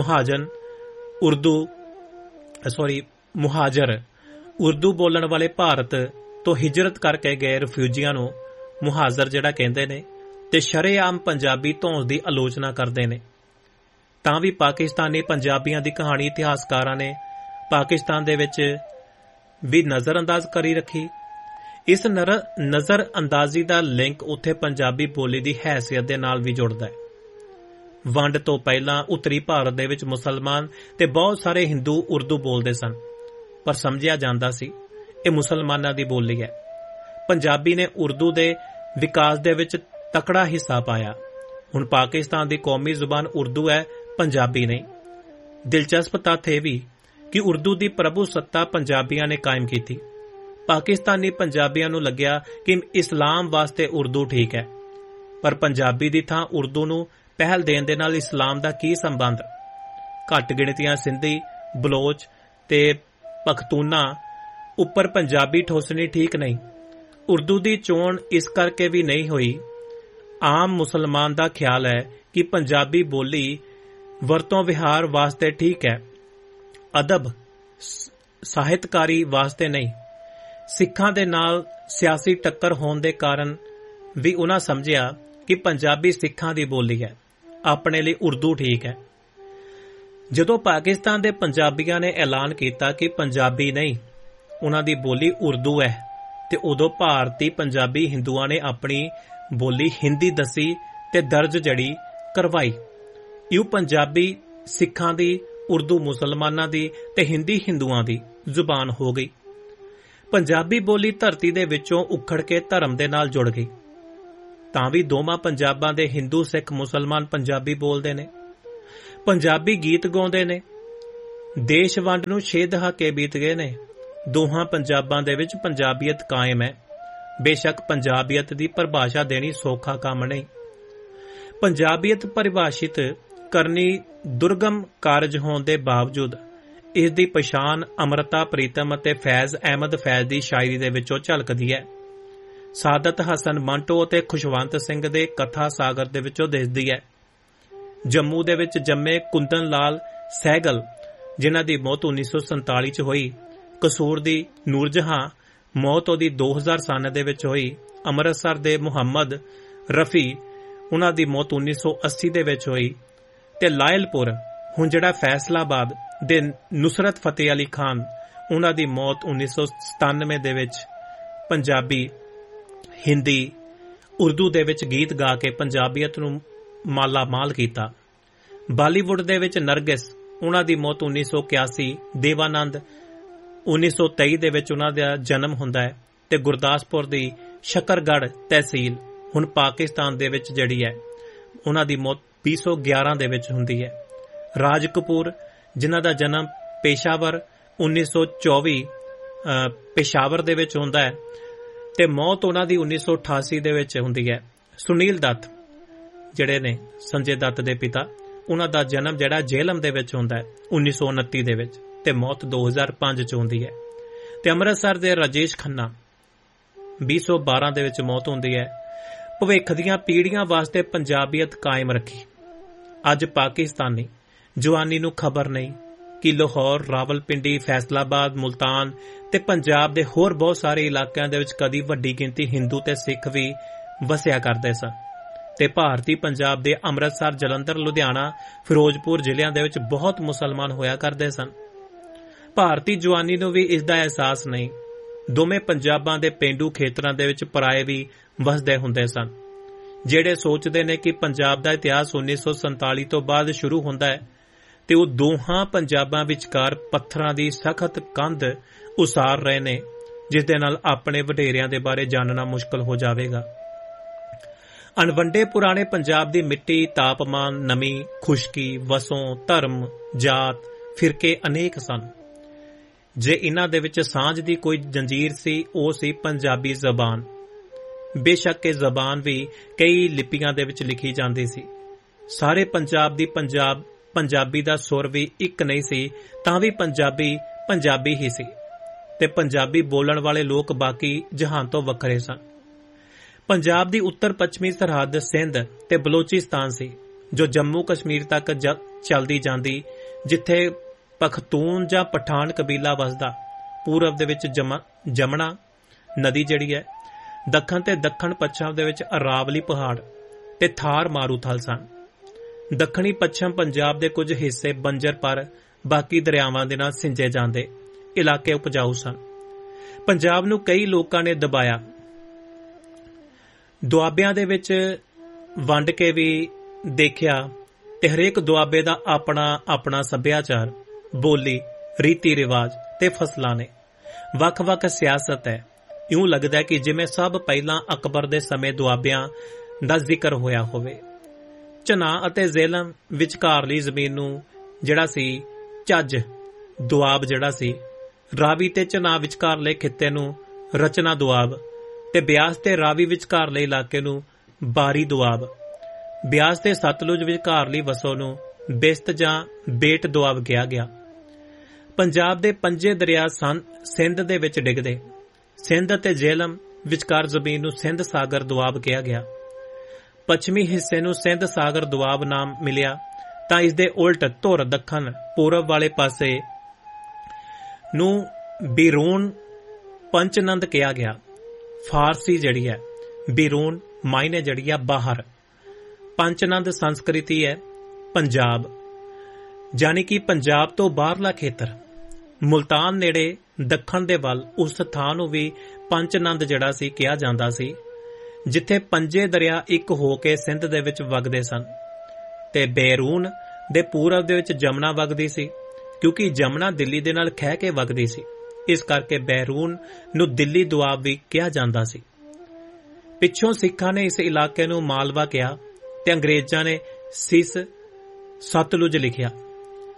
ਮੁਹਾਜਰ ਉਰਦੂ ਬੋਲਣ ਵਾਲੇ ਭਾਰਤ ਤੋਂ ਹਿਜਰਤ ਕਰਕੇ ਗਏ ਰਿਫਿਊਜੀਆਂ ਨੂੰ ਮੁਹਾਜ਼ਰ ਜਿਹੜਾ ਕਹਿੰਦੇ ਨੇ, ਤੇ ਸ਼ਰੇਆਮ ਪੰਜਾਬੀ ਧੌਂਸ ਦੀ ਆਲੋਚਨਾ ਕਰਦੇ ਨੇ। ਤਾਂ ਵੀ ਪਾਕਿਸਤਾਨੀ ਪੰਜਾਬੀਆਂ ਦੀ ਕਹਾਣੀ ਇਤਿਹਾਸਕਾਰਾਂ ਨੇ ਪਾਕਿਸਤਾਨ ਦੇ ਵਿੱਚ ਵੀ ਨਜ਼ਰਅੰਦਾਜ਼ ਕਰੀ ਰੱਖੀ। ਇਸ ਨਜ਼ਰ ਅੰਦਾਜ਼ੀ ਦਾ ਲਿੰਕ ਉੱਥੇ ਪੰਜਾਬੀ ਬੋਲੀ ਦੀ ਹੈਸੀਅਤ ਦੇ ਨਾਲ ਵੀ ਜੁੜਦਾ ਹੈ। ਵੰਡ ਤੋਂ ਪਹਿਲਾਂ ਉੱਤਰੀ ਭਾਰਤ ਦੇ ਵਿੱਚ ਮੁਸਲਮਾਨ ਤੇ ਬਹੁਤ ਸਾਰੇ ਹਿੰਦੂ ਉਰਦੂ ਬੋਲਦੇ ਸਨ, ਪਰ ਸਮਝਿਆ ਜਾਂਦਾ ਸੀ ਇਹ ਮੁਸਲਮਾਨਾਂ ਦੀ ਬੋਲੀ ਹੈ। ਪੰਜਾਬੀ ਨੇ ਉਰਦੂ ਦੇ ਵਿਕਾਸ ਦੇ ਵਿੱਚ ਤਕੜਾ ਹਿੱਸਾ ਪਾਇਆ। ਹੁਣ ਪਾਕਿਸਤਾਨ ਦੀ ਕੌਮੀ ਜ਼ੁਬਾਨ ਉਰਦੂ ਹੈ, ਪੰਜਾਬੀ ਨਹੀਂ। ਦਿਲਚਸਪ ਤੱਥ ਇਹ ਵੀ ਕਿ ਉਰਦੂ ਦੀ ਪ੍ਰਭੂ ਸੱਤਾ ਪੰਜਾਬੀਆਂ ਨੇ ਕਾਇਮ ਕੀਤੀ। ਪਾਕਿਸਤਾਨੀ ਪੰਜਾਬੀਆਂ ਨੂੰ ਲੱਗਿਆ ਕਿ ਇਸਲਾਮ ਵਾਸਤੇ ਉਰਦੂ ਠੀਕ ਹੈ, ਪਰ ਪੰਜਾਬੀ ਦੀ ਥਾਂ ਉਰਦੂ ਨੂੰ ਪਹਿਲ ਦੇਣ ਦੇ ਨਾਲ ਇਸਲਾਮ ਦਾ ਕੀ ਸੰਬੰਧ? ਘੱਟ ਗਿਣਤੀਆਂ ਸਿੰਧੀ, ਬਲੋਚ ਤੇ ਪਖਤੂਨਾ ਉੱਪਰ ਪੰਜਾਬੀ ਠੋਸਣੀ ਠੀਕ ਨਹੀਂ। ਉਰਦੂ ਦੀ ਚੋਣ ਇਸ ਕਰਕੇ ਵੀ ਨਹੀਂ ਹੋਈ। ਆਮ ਮੁਸਲਮਾਨ ਦਾ ਖਿਆਲ ਹੈ ਕਿ ਪੰਜਾਬੀ ਬੋਲੀ ਵਰਤੋਂ ਵਿਹਾਰ ਵਾਸਤੇ ਠੀਕ ਹੈ, ਅਦਬ ਸਾਹਿਤਕਾਰੀ ਵਾਸਤੇ ਨਹੀਂ। ਸਿੱਖਾਂ ਦੇ ਨਾਲ ਸਿਆਸੀ ਟੱਕਰ ਹੋਣ ਦੇ ਕਾਰਨ ਵੀ ਉਹਨਾਂ ਸਮਝਿਆ ਕਿ ਪੰਜਾਬੀ ਸਿੱਖਾਂ ਦੀ ਬੋਲੀ ਹੈ, ਆਪਣੇ ਲਈ ਉਰਦੂ ਠੀਕ ਹੈ। ਜਦੋਂ ਪਾਕਿਸਤਾਨ ਦੇ ਪੰਜਾਬੀਆਂ ਨੇ ਐਲਾਨ ਕੀਤਾ ਕਿ ਪੰਜਾਬੀ ਨਹੀਂ, ਉਹਨਾਂ ਦੀ ਬੋਲੀ ਉਰਦੂ ਹੈ, ਤੇ ਉਦੋਂ ਭਾਰਤੀ ਪੰਜਾਬੀ ਹਿੰਦੂਆਂ ਨੇ ਆਪਣੀ ਬੋਲੀ ਹਿੰਦੀ ਦੱਸੀ ਤੇ ਦਰਜ ਜੜੀ ਕਰਵਾਈ। ਇਹ ਪੰਜਾਬੀ ਸਿੱਖਾਂ ਦੀ, ਉਰਦੂ ਮੁਸਲਮਾਨਾਂ ਦੀ ਤੇ ਹਿੰਦੀ ਹਿੰਦੂਆਂ ਦੀ ਜ਼ੁਬਾਨ ਹੋ ਗਈ। ਪੰਜਾਬੀ ਬੋਲੀ ਧਰਤੀ ਦੇ ਵਿੱਚੋਂ ਉਖੜ ਕੇ ਧਰਮ ਦੇ ਨਾਲ ਜੁੜ ਗਈ। ਤਾਂ ਵੀ ਦੋਵਾਂ ਪੰਜਾਬਾਂ ਦੇ ਹਿੰਦੂ, ਸਿੱਖ, ਮੁਸਲਮਾਨ ਪੰਜਾਬੀ ਬੋਲਦੇ ਨੇ, ਪੰਜਾਬੀ ਗੀਤ ਗਾਉਂਦੇ ਨੇ, ਦੇਸ਼ ਵੰਡ ਨੂੰ 6 ਦਹਾਕੇ ਬੀਤ ਗਏ ਨੇ। ਦੋਹਾਂ ਪੰਜਾਬਾਂ ਦੇ ਵਿੱਚ ਪੰਜਾਬੀਅਤ ਕਾਇਮ ਹੈ। ਬੇਸ਼ੱਕ ਪੰਜਾਬੀਅਤ ਦੀ ਪਰਿਭਾਸ਼ਾ ਦੇਣੀ ਸੌਖਾ ਕੰਮ ਨਹੀਂ। ਪੰਜਾਬੀਅਤ ਪਰਿਭਾਸ਼ਿਤ ਕਰਨੀ ਦੁਰਗਮ ਕਾਰਜ ਹੋਣ ਦੇ ਬਾਵਜੂਦ ਇਸ ਦੀ ਪਛਾਣ ਅਮਰਤਾ ਪ੍ਰੀਤਮ ਅਤੇ ਫੈਜ਼ ਅਹਿਮਦ ਫੈਜ਼ ਦੀ ਸ਼ਾਇਰੀ ਦੇ ਵਿੱਚੋਂ ਝਲਕਦੀ ਹੈ। ਸਾਦਤ ਹਸਨ ਮੰਟੋ ਅਤੇ ਖੁਸ਼ਵੰਤ ਸਿੰਘ ਦੇ ਕਥਾ ਸਾਗਰ ਦੇ ਵਿੱਚੋਂ ਦਿਸਦੀ ਹੈ। ਜੰਮੂ ਦੇ ਵਿੱਚ ਜੰਮੇ ਕੁੰਦਨ ਲਾਲ ਸਹਿਗਲ, ਜਿਨ੍ਹਾਂ ਦੀ ਮੌਤ 1947 ਚ ਹੋਈ। ਕਸੂਰ ਦੀ ਨੂਰਜਹਾਂ, ਮੌਤ ਉਹਦੀ 2000 ਸਨ ਦੇ ਵਿੱਚ ਹੋਈ। ਅੰਮ੍ਰਿਤਸਰ ਦੇ ਮੁਹੰਮਦ ਰਫੀ, ਉਹਨਾਂ ਦੀ ਮੌਤ 1980 ਦੇ ਵਿੱਚ ਹੋਈ। ਤੇ ਲਾਇਲਪੁਰ, ਹੁਣ ਜਿਹੜਾ ਫੈਸਲਾਬਾਦ ਦੇ ਨੁਸਰਤ ਫਤਿਹ ਅਲੀ ਖਾਨ, ਉਹਨਾਂ ਦੀ ਮੌਤ 1997 ਦੇ ਵਿੱਚ ਪੰਜਾਬੀ, ਹਿੰਦੀ, ਉਰਦੂ ਦੇ ਵਿੱਚ ਗੀਤ ਗਾ ਕੇ ਪੰਜਾਬੀਅਤ ਨੂੰ ਮਾਲਾ ਮਾਲ ਕੀਤਾ। ਬਾਲੀਵੁੱਡ ਦੇ ਵਿੱਚ ਨਰਗਿਸ, ਉਹਨਾਂ ਦੀ ਮੌਤ 1981। ਦੇਵਾਨੰਦ 1923 ਦੇ ਵਿੱਚ ਉਹਨਾਂ ਦਾ ਜਨਮ ਹੁੰਦਾ ਹੈ। ਤੇ ਗੁਰਦਾਸਪੁਰ ਦੀ ਸ਼ਕਰਗੜ੍ਹ ਤਹਿਸੀਲ, ਹੁਣ ਪਾਕਿਸਤਾਨ ਦੇ ਵਿੱਚ ਜਿਹੜੀ ਹੈ, ਉਹਨਾਂ ਦੀ ਮੌਤ 2011 ਦੇ ਵਿੱਚ ਹੁੰਦੀ ਹੈ। ਰਾਜ ਕਪੂਰ, ਜਿਨ੍ਹਾਂ ਦਾ ਜਨਮ ਪੇਸ਼ਾਵਰ 1924 ਪੇਸ਼ਾਵਰ ਦੇ ਵਿੱਚ ਹੁੰਦਾ ਹੈ ਤੇ ਮੌਤ ਉਹਨਾਂ ਦੀ 1988 ਦੇ ਵਿੱਚ ਹੁੰਦੀ ਹੈ। ਸੁਨੀਲ ਦੱਤ, ਜਿਹੜੇ ਨੇ ਸੰਜੇ ਦੱਤ ਦੇ ਪਿਤਾ, ਉਹਨਾਂ ਦਾ ਜਨਮ ਜਿਹੜਾ ਜੇਹਲਮ ਦੇ ਵਿੱਚ ਹੁੰਦਾ ਹੈ 1929 ਦੇ ਵਿੱਚ ਤੇ ਮੌਤ 2005 ਚ ਹੁੰਦੀ ਹੈ। ਤੇ ਅੰਮ੍ਰਿਤਸਰ ਦੇ ਰਾਜੇਸ਼ ਖੰਨਾ 2012 ਦੇ ਵਿੱਚ ਮੌਤ ਹੁੰਦੀ ਹੈ। ਭਵਿੱਖ ਦੀਆਂ ਪੀੜ੍ਹੀਆਂ ਵਾਸਤੇ ਪੰਜਾਬੀਅਤ ਕਾਇਮ ਰੱਖੀ। ਅੱਜ ਪਾਕਿਸਤਾਨੀ ਜਵਾਨੀ ਨੂੰ ਖਬਰ ਨਹੀਂ ਕਿ ਲਾਹੌਰ, ਰਾਵਲਪਿੰਡੀ, ਫੈਸਲਾਬਾਦ, ਮੁਲਤਾਨ ਤੇ ਪੰਜਾਬ ਦੇ ਹੋਰ ਬਹੁਤ ਸਾਰੇ ਇਲਾਕਿਆਂ ਦੇ ਵਿੱਚ ਕਦੀ ਵੱਡੀ ਗਿਣਤੀ ਹਿੰਦੂ ਤੇ ਸਿੱਖ ਵੀ ਵਸਿਆ ਕਰਦੇ ਸਨ ਤੇ ਭਾਰਤੀ ਪੰਜਾਬ ਦੇ ਅੰਮ੍ਰਿਤਸਰ, ਜਲੰਧਰ, ਲੁਧਿਆਣਾ, ਫਿਰੋਜ਼ਪੁਰ ਜ਼ਿਲ੍ਹਿਆਂ ਦੇ ਵਿੱਚ ਬਹੁਤ ਮੁਸਲਮਾਨ ਹੋਇਆ ਕਰਦੇ ਸਨ। ਭਾਰਤੀ ਜਵਾਨੀ ਨੂੰ ਵੀ ਇਸ ਦਾ ਅਹਿਸਾਸ ਨਹੀਂ। ਦੋਵੇਂ ਪੰਜਾਬਾਂ ਦੇ ਪੇਂਡੂ ਖੇਤਰਾਂ ਦੇ ਵਿੱਚ ਪਰਾਏ ਵੀ ਵਸਦੇ ਹੁੰਦੇ ਸਨ। ਜਿਹੜੇ ਸੋਚਦੇ ਨੇ ਕਿ ਪੰਜਾਬ ਦਾ ਇਤਿਹਾਸ 1947 ਤੋਂ ਬਾਅਦ ਸ਼ੁਰੂ ਹੁੰਦਾ ਹੈ ਤੇ ਉਹ ਦੋਹਾਂ ਪੰਜਾਬਾਂ ਵਿਚਕਾਰ ਪੱਥਰਾਂ ਦੀ ਸਖਤ ਕੰਧ ਉਸਾਰ ਰਹੇ ਨੇ, ਜਿਸ ਦੇ ਨਾਲ ਆਪਣੇ ਵਡੇਰਿਆਂ ਦੇ ਬਾਰੇ ਜਾਣਨਾ ਮੁਸ਼ਕਲ ਹੋ ਜਾਵੇਗਾ। ਅਣਵੰਡੇ ਪੁਰਾਣੇ ਪੰਜਾਬ ਦੀ ਮਿੱਟੀ, ਤਾਪਮਾਨ, ਨਮੀ, ਖੁਸ਼ਕੀ, ਵਸੋਂ, ਧਰਮ, ਜਾਤ, ਫਿਰਕੇ ਅਨੇਕ ਸਨ। ਜੇ ਇਨ੍ਹਾਂ ਦੇ ਵਿੱਚ ਸਾਂਝ ਦੀ ਕੋਈ ਜੰਜੀਰ ਸੀ, ਉਹ ਸੀ ਪੰਜਾਬੀ ਜ਼ਬਾਨ। ਬੇਸ਼ੱਕ ਇਹ ਜ਼ਬਾਨ ਵੀ ਕਈ ਲਿਪੀਆਂ ਦੇ ਵਿੱਚ ਲਿਖੀ ਜਾਂਦੀ ਸੀ। ਸਾਰੇ ਪੰਜਾਬ ਦੀ ਪੰਜਾਬੀ ਦਾ ਸੁਰ ਵੀ ਇੱਕ ਨਹੀਂ ਸੀ, ਤਾਂ ਵੀ ਪੰਜਾਬੀ ਪੰਜਾਬੀ ਹੀ ਸੀ ਤੇ ਪੰਜਾਬੀ ਬੋਲਣ ਵਾਲੇ ਲੋਕ ਬਾਕੀ ਜਹਾਨ ਤੋਂ ਵੱਖਰੇ ਸਨ। ਪੰਜਾਬ ਦੀ ਉੱਤਰ ਪੱਛਮੀ ਸਰਹੱਦ ਸਿੰਧ ਤੇ ਬਲੋਚਿਸਤਾਨ ਸੀ, ਜੋ ਜੰਮੂ ਕਸ਼ਮੀਰ ਤੱਕ ਚੱਲਦੀ ਜਾਂਦੀ, ਜਿੱਥੇ ਪਖਤੂਨ ਜਾਂ ਪਠਾਨ ਕਬੀਲਾ ਵਸਦਾ। ਪੂਰਬ ਦੇ ਵਿੱਚ ਜਮਨਾ ਨਦੀ ਜਿਹੜੀ ਹੈ, ਦੱਖਣ ਤੇ ਦੱਖਣ ਪੱਛਮ ਦੇ ਵਿੱਚ ਅਰਾਵਲੀ ਪਹਾੜ ਤੇ ਥਾਰ ਮਾਰੂਥਲ ਸਨ। ਦੱਖਣੀ ਪੱਛਮ ਪੰਜਾਬ ਦੇ ਕੁਝ ਹਿੱਸੇ ਬੰਜਰ ਪਰ ਬਾਕੀ ਦਰਿਆਵਾਂ ਦੇ ਨਾਲ ਸਿੰਜੇ ਜਾਂਦੇ ਇਲਾਕੇ ਉਪਜਾਊ ਸਨ। ਪੰਜਾਬ ਨੂੰ ਕਈ ਲੋਕਾਂ ਨੇ ਦਬਾਇਆ। ਦੁਆਬਿਆਂ ਦੇ ਵਿੱਚ ਵੰਡ ਕੇ ਵੀ ਦੇਖਿਆ ਤੇ ਹਰੇਕ ਦੁਆਬੇ ਦਾ ਆਪਣਾ ਆਪਣਾ ਸੱਭਿਆਚਾਰ, ਬੋਲੀ, ਰੀਤੀ ਰਿਵਾਜ ਤੇ ਫਸਲਾਂ ਨੇ। ਵੱਖ-ਵੱਖ ਸਿਆਸਤ ਹੈ। ਇਉਂ ਲੱਗਦਾ ਕਿ ਜਿਵੇਂ ਸਭ ਪਹਿਲਾਂ ਅਕਬਰ ਦੇ ਸਮੇਂ ਦੁਆਬਿਆਂ ਦਾ ਜ਼ਿਕਰ ਹੋਇਆ ਹੋਵੇ। ਝਨਾ ਅਤੇ ਜ਼ੇਲਮ ਵਿਚਕਾਰਲੀ ਜ਼ਮੀਨ ਨੂੰ ਜਿਹੜਾ ਸੀ ਝੱਜ ਦੁਆਬ ਜਿਹੜਾ ਸੀ, ਰਾਵੀ ਤੇ ਝਨਾ ਵਿਚਕਾਰਲੇ ਖਿੱਤੇ ਨੂੰ ਰਚਨਾ ਦੁਆਬ ਤੇ ਬਿਆਸ ਤੇ ਰਾਵੀ ਵਿਚਕਾਰਲੇ ਇਲਾਕੇ ਨੂੰ ਬਾਰੀ ਦੁਆਬ, ਬਿਆਸ ਤੇ ਸਤਲੁਜ ਵਿਚਕਾਰਲੀ ਵਸੋਂ ਨੂੰ ਬਿਸਤ ਜਾਂ ਬੇਟ ਦੁਆਬ ਕਿਹਾ ਗਿਆ। ਪੰਜਾਬ ਦੇ ਪੰਜੇ ਦਰਿਆ ਸਿੰਧ ਦੇ ਵਿੱਚ ਡਿੱਗਦੇ। ਸਿੰਧ ਅਤੇ ਜੇਹਲਮ ਵਿਚਕਾਰ ਜ਼ਮੀਨ ਨੂੰ ਸਿੰਧ ਸਾਗਰ ਦੁਆਬ ਕਿਹਾ ਗਿਆ। ਪੱਛਮੀ ਹਿੱਸੇ ਨੂੰ ਸਿੰਧ ਸਾਗਰ ਦੁਆਬ ਨਾਮ ਮਿਲਿਆ ਤਾਂ ਇਸ ਦੇ ਉਲਟ ਧੁਰ ਦੱਖਣ ਪੂਰਬ ਵਾਲੇ ਪਾਸੇ ਨੂੰ ਬਿਰੂਨ ਪੰਚਨੰਦ ਕਿਹਾ ਗਿਆ। ਫਾਰਸੀ ਜਿਹੜੀ ਹੈ ਬਿਰੂਨ ਮਾਇਨੇ ਜਿਹੜੀ ਆ ਬਾਹਰ, ਪੰਚਨੰਦ ਸੰਸਕ੍ਰਿਤੀ ਹੈ ਪੰਜਾਬ, ਜਾਨੀ ਕਿ ਪੰਜਾਬ ਤੋਂ ਬਾਹਰਲਾ ਖੇਤਰ। ਮੁਲਤਾਨ ਨੇੜੇ ਦੱਖਣ ਦੇ ਵੱਲ ਉਸ ਥਾਂ ਨੂੰ ਵੀ ਪੰਚਨੰਦ ਜਿਹੜਾ ਸੀ ਕਿਹਾ ਜਾਂਦਾ ਸੀ, ਜਿੱਥੇ ਪੰਜੇ ਦਰਿਆ ਇੱਕ ਹੋ ਕੇ ਸਿੰਧ ਦੇ ਵਿੱਚ ਵਗਦੇ ਸਨ ਤੇ ਬੈਰੂਨ ਦੇ ਪੂਰਬ ਦੇ ਵਿੱਚ ਜਮਨਾ ਵਗਦੀ ਸੀ, ਕਿਉਂਕਿ ਜਮਨਾ ਦਿੱਲੀ ਦੇ ਨਾਲ ਖਹਿ ਕੇ ਵਗਦੀ ਸੀ। ਇਸ ਕਰਕੇ ਬੈਰੂਨ ਨੂੰ ਦਿੱਲੀ ਦੁਆਬ ਵੀ ਕਿਹਾ ਜਾਂਦਾ ਸੀ। ਪਿੱਛੋਂ ਸਿੱਖਾਂ ਨੇ ਇਸ ਇਲਾਕੇ ਨੂੰ ਮਾਲਵਾ ਕਿਹਾ ਤੇ ਅੰਗਰੇਜ਼ਾਂ ਨੇ ਸਿਸ ਸਤਲੁਜ ਲਿਖਿਆ।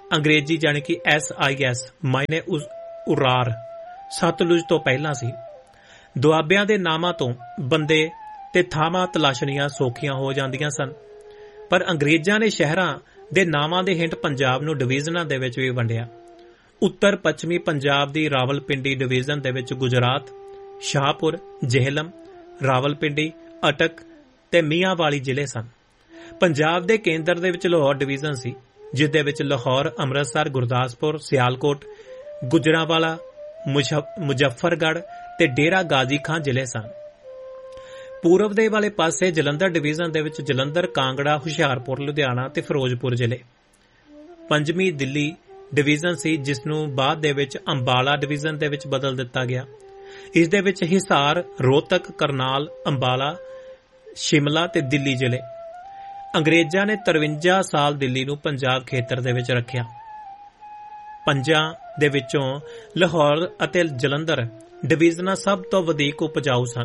ਅੰਗਰੇਜ਼ੀ ਜਾਣੀ ਕਿ SIS ਮਾਇਨੇ ਉਰਾਰ ਸਤਲੁਜ ਤੋਂ ਪਹਿਲਾਂ ਸੀ। ਦੁਆਬਿਆਂ ਦੇ ਨਾਮਾਂ ਤੋਂ ਬੰਦੇ ਤੇ ਥਾਵਾਂ ਤਲਾਸ਼ਣੀਆਂ ਸੌਖੀਆਂ ਹੋ ਜਾਂਦੀਆਂ ਸਨ, ਪਰ ਅੰਗਰੇਜ਼ਾਂ ਨੇ ਸ਼ਹਿਰਾਂ ਦੇ ਨਾਵਾਂ ਦੇ ਹਿੰਟ ਪੰਜਾਬ ਨੂੰ ਡਿਵੀਜ਼ਨਾਂ ਦੇ ਵਿੱਚ ਵੀ ਵੰਡਿਆ। ਉੱਤਰ ਪੱਛਮੀ ਪੰਜਾਬ ਦੀ ਰਾਵਲਪਿੰਡੀ ਡਿਵੀਜ਼ਨ ਦੇ ਵਿੱਚ ਗੁਜਰਾਤ, ਸ਼ਾਹਪੁਰ, ਜੇਹਲਮ, ਰਾਵਲਪਿੰਡੀ, ਅਟਕ ਤੇ ਮੀਆਂਵਾਲੀ ਜ਼ਿਲ੍ਹੇ ਸਨ। ਪੰਜਾਬ ਦੇ ਕੇਂਦਰ ਦੇ ਵਿੱਚ ਲਾਹੌਰ ਡਿਵੀਜ਼ਨ ਸੀ, ਜਿਸ ਦੇ ਵਿੱਚ ਲਾਹੌਰ, ਅੰਮ੍ਰਿਤਸਰ, ਗੁਰਦਾਸਪੁਰ, ਸਿਆਲਕੋਟ, ਗੁਜਰਾਂਵਾਲਾ, ਮੁਜ਼ੱਫਰਗੜ੍ਹ ਤੇ ਡੇਰਾ ਗਾਜ਼ੀ ਖਾਂ ਜ਼ਿਲ੍ਹੇ ਸਨ। ਪੂਰਬ ਦੇ ਵਾਲੇ ਪਾਸੇ ਜਲੰਧਰ ਡਿਵੀਜ਼ਨ ਦੇ ਵਿੱਚ ਜਲੰਧਰ, ਕਾਂਗੜਾ, ਹੁਸ਼ਿਆਰਪੁਰ, ਲੁਧਿਆਣਾ ਤੇ ਫਿਰੋਜ਼ਪੁਰ ਜ਼ਿਲ੍ਹੇ। ਪੰਜਵੀਂ ਦਿੱਲੀ ਡਿਵੀਜ਼ਨ ਸੀ, ਜਿਸ ਨੂੰ ਬਾਅਦ ਦੇ ਵਿੱਚ ਅੰਬਾਲਾ ਡਿਵੀਜ਼ਨ ਦੇ ਵਿੱਚ ਬਦਲ ਦਿੱਤਾ ਗਿਆ। ਇਸ ਦੇ ਵਿੱਚ ਹਿਸਾਰ, ਰੋਹਤਕ, ਕਰਨਾਲ, ਅੰਬਾਲਾ, ਸ਼ਿਮਲਾ ਤੇ ਦਿੱਲੀ ਜ਼ਿਲ੍ਹੇ। ਅੰਗਰੇਜ਼ਾਂ ਨੇ 53 ਸਾਲ ਦਿੱਲੀ ਨੂੰ ਪੰਜਾਬ ਖੇਤਰ ਦੇ ਵਿੱਚ ਰੱਖਿਆ। ਪੰਜਾਂ ਦੇ ਵਿੱਚੋਂ ਲਾਹੌਰ ਅਤੇ ਜਲੰਧਰ ਡਿਵੀਜ਼ਨਾਂ ਸਭ ਤੋਂ ਵਧੇਕ ਉਪਜਾਊ ਸਨ।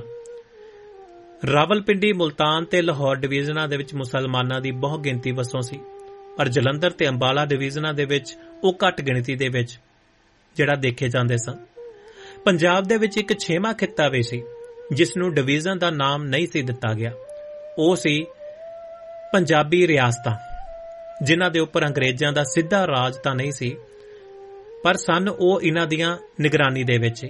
ਰਾਵਲਪਿੰਡੀ, ਮੁਲਤਾਨ ਤੇ ਲਾਹੌਰ ਡਿਵੀਜ਼ਨਾਂ ਦੇ ਵਿੱਚ ਮੁਸਲਮਾਨਾਂ ਦੀ ਬਹੁਤ ਗਿਣਤੀ ਵਸੋਂ ਸੀ, ਪਰ ਜਲੰਧਰ ਤੇ ਅੰਬਾਲਾ ਡਿਵੀਜ਼ਨਾਂ ਦੇ ਵਿੱਚ ਉਹ ਘੱਟ ਗਿਣਤੀ ਦੇ ਵਿੱਚ ਜਿਹੜਾ ਦੇਖੇ ਜਾਂਦੇ ਸਨ। ਪੰਜਾਬ ਦੇ ਵਿੱਚ ਇੱਕ 6ਵਾਂ ਖਿੱਤਾ ਵੀ ਸੀ, ਜਿਸ ਨੂੰ ਡਿਵੀਜ਼ਨ ਦਾ ਨਾਮ ਨਹੀਂ ਸੀ ਦਿੱਤਾ ਗਿਆ। ਉਹ ਸੀ ਪੰਜਾਬੀ ਰਿਆਸਤਾਂ, ਜਿਨ੍ਹਾਂ ਦੇ ਉੱਪਰ ਅੰਗਰੇਜ਼ਾਂ ਦਾ ਸਿੱਧਾ ਰਾਜ ਤਾਂ ਨਹੀਂ ਸੀ, ਪਰ ਸਨ ਉਹ ਇਹਨਾਂ ਦੀਆਂ ਨਿਗਰਾਨੀ ਦੇ ਵਿੱਚ,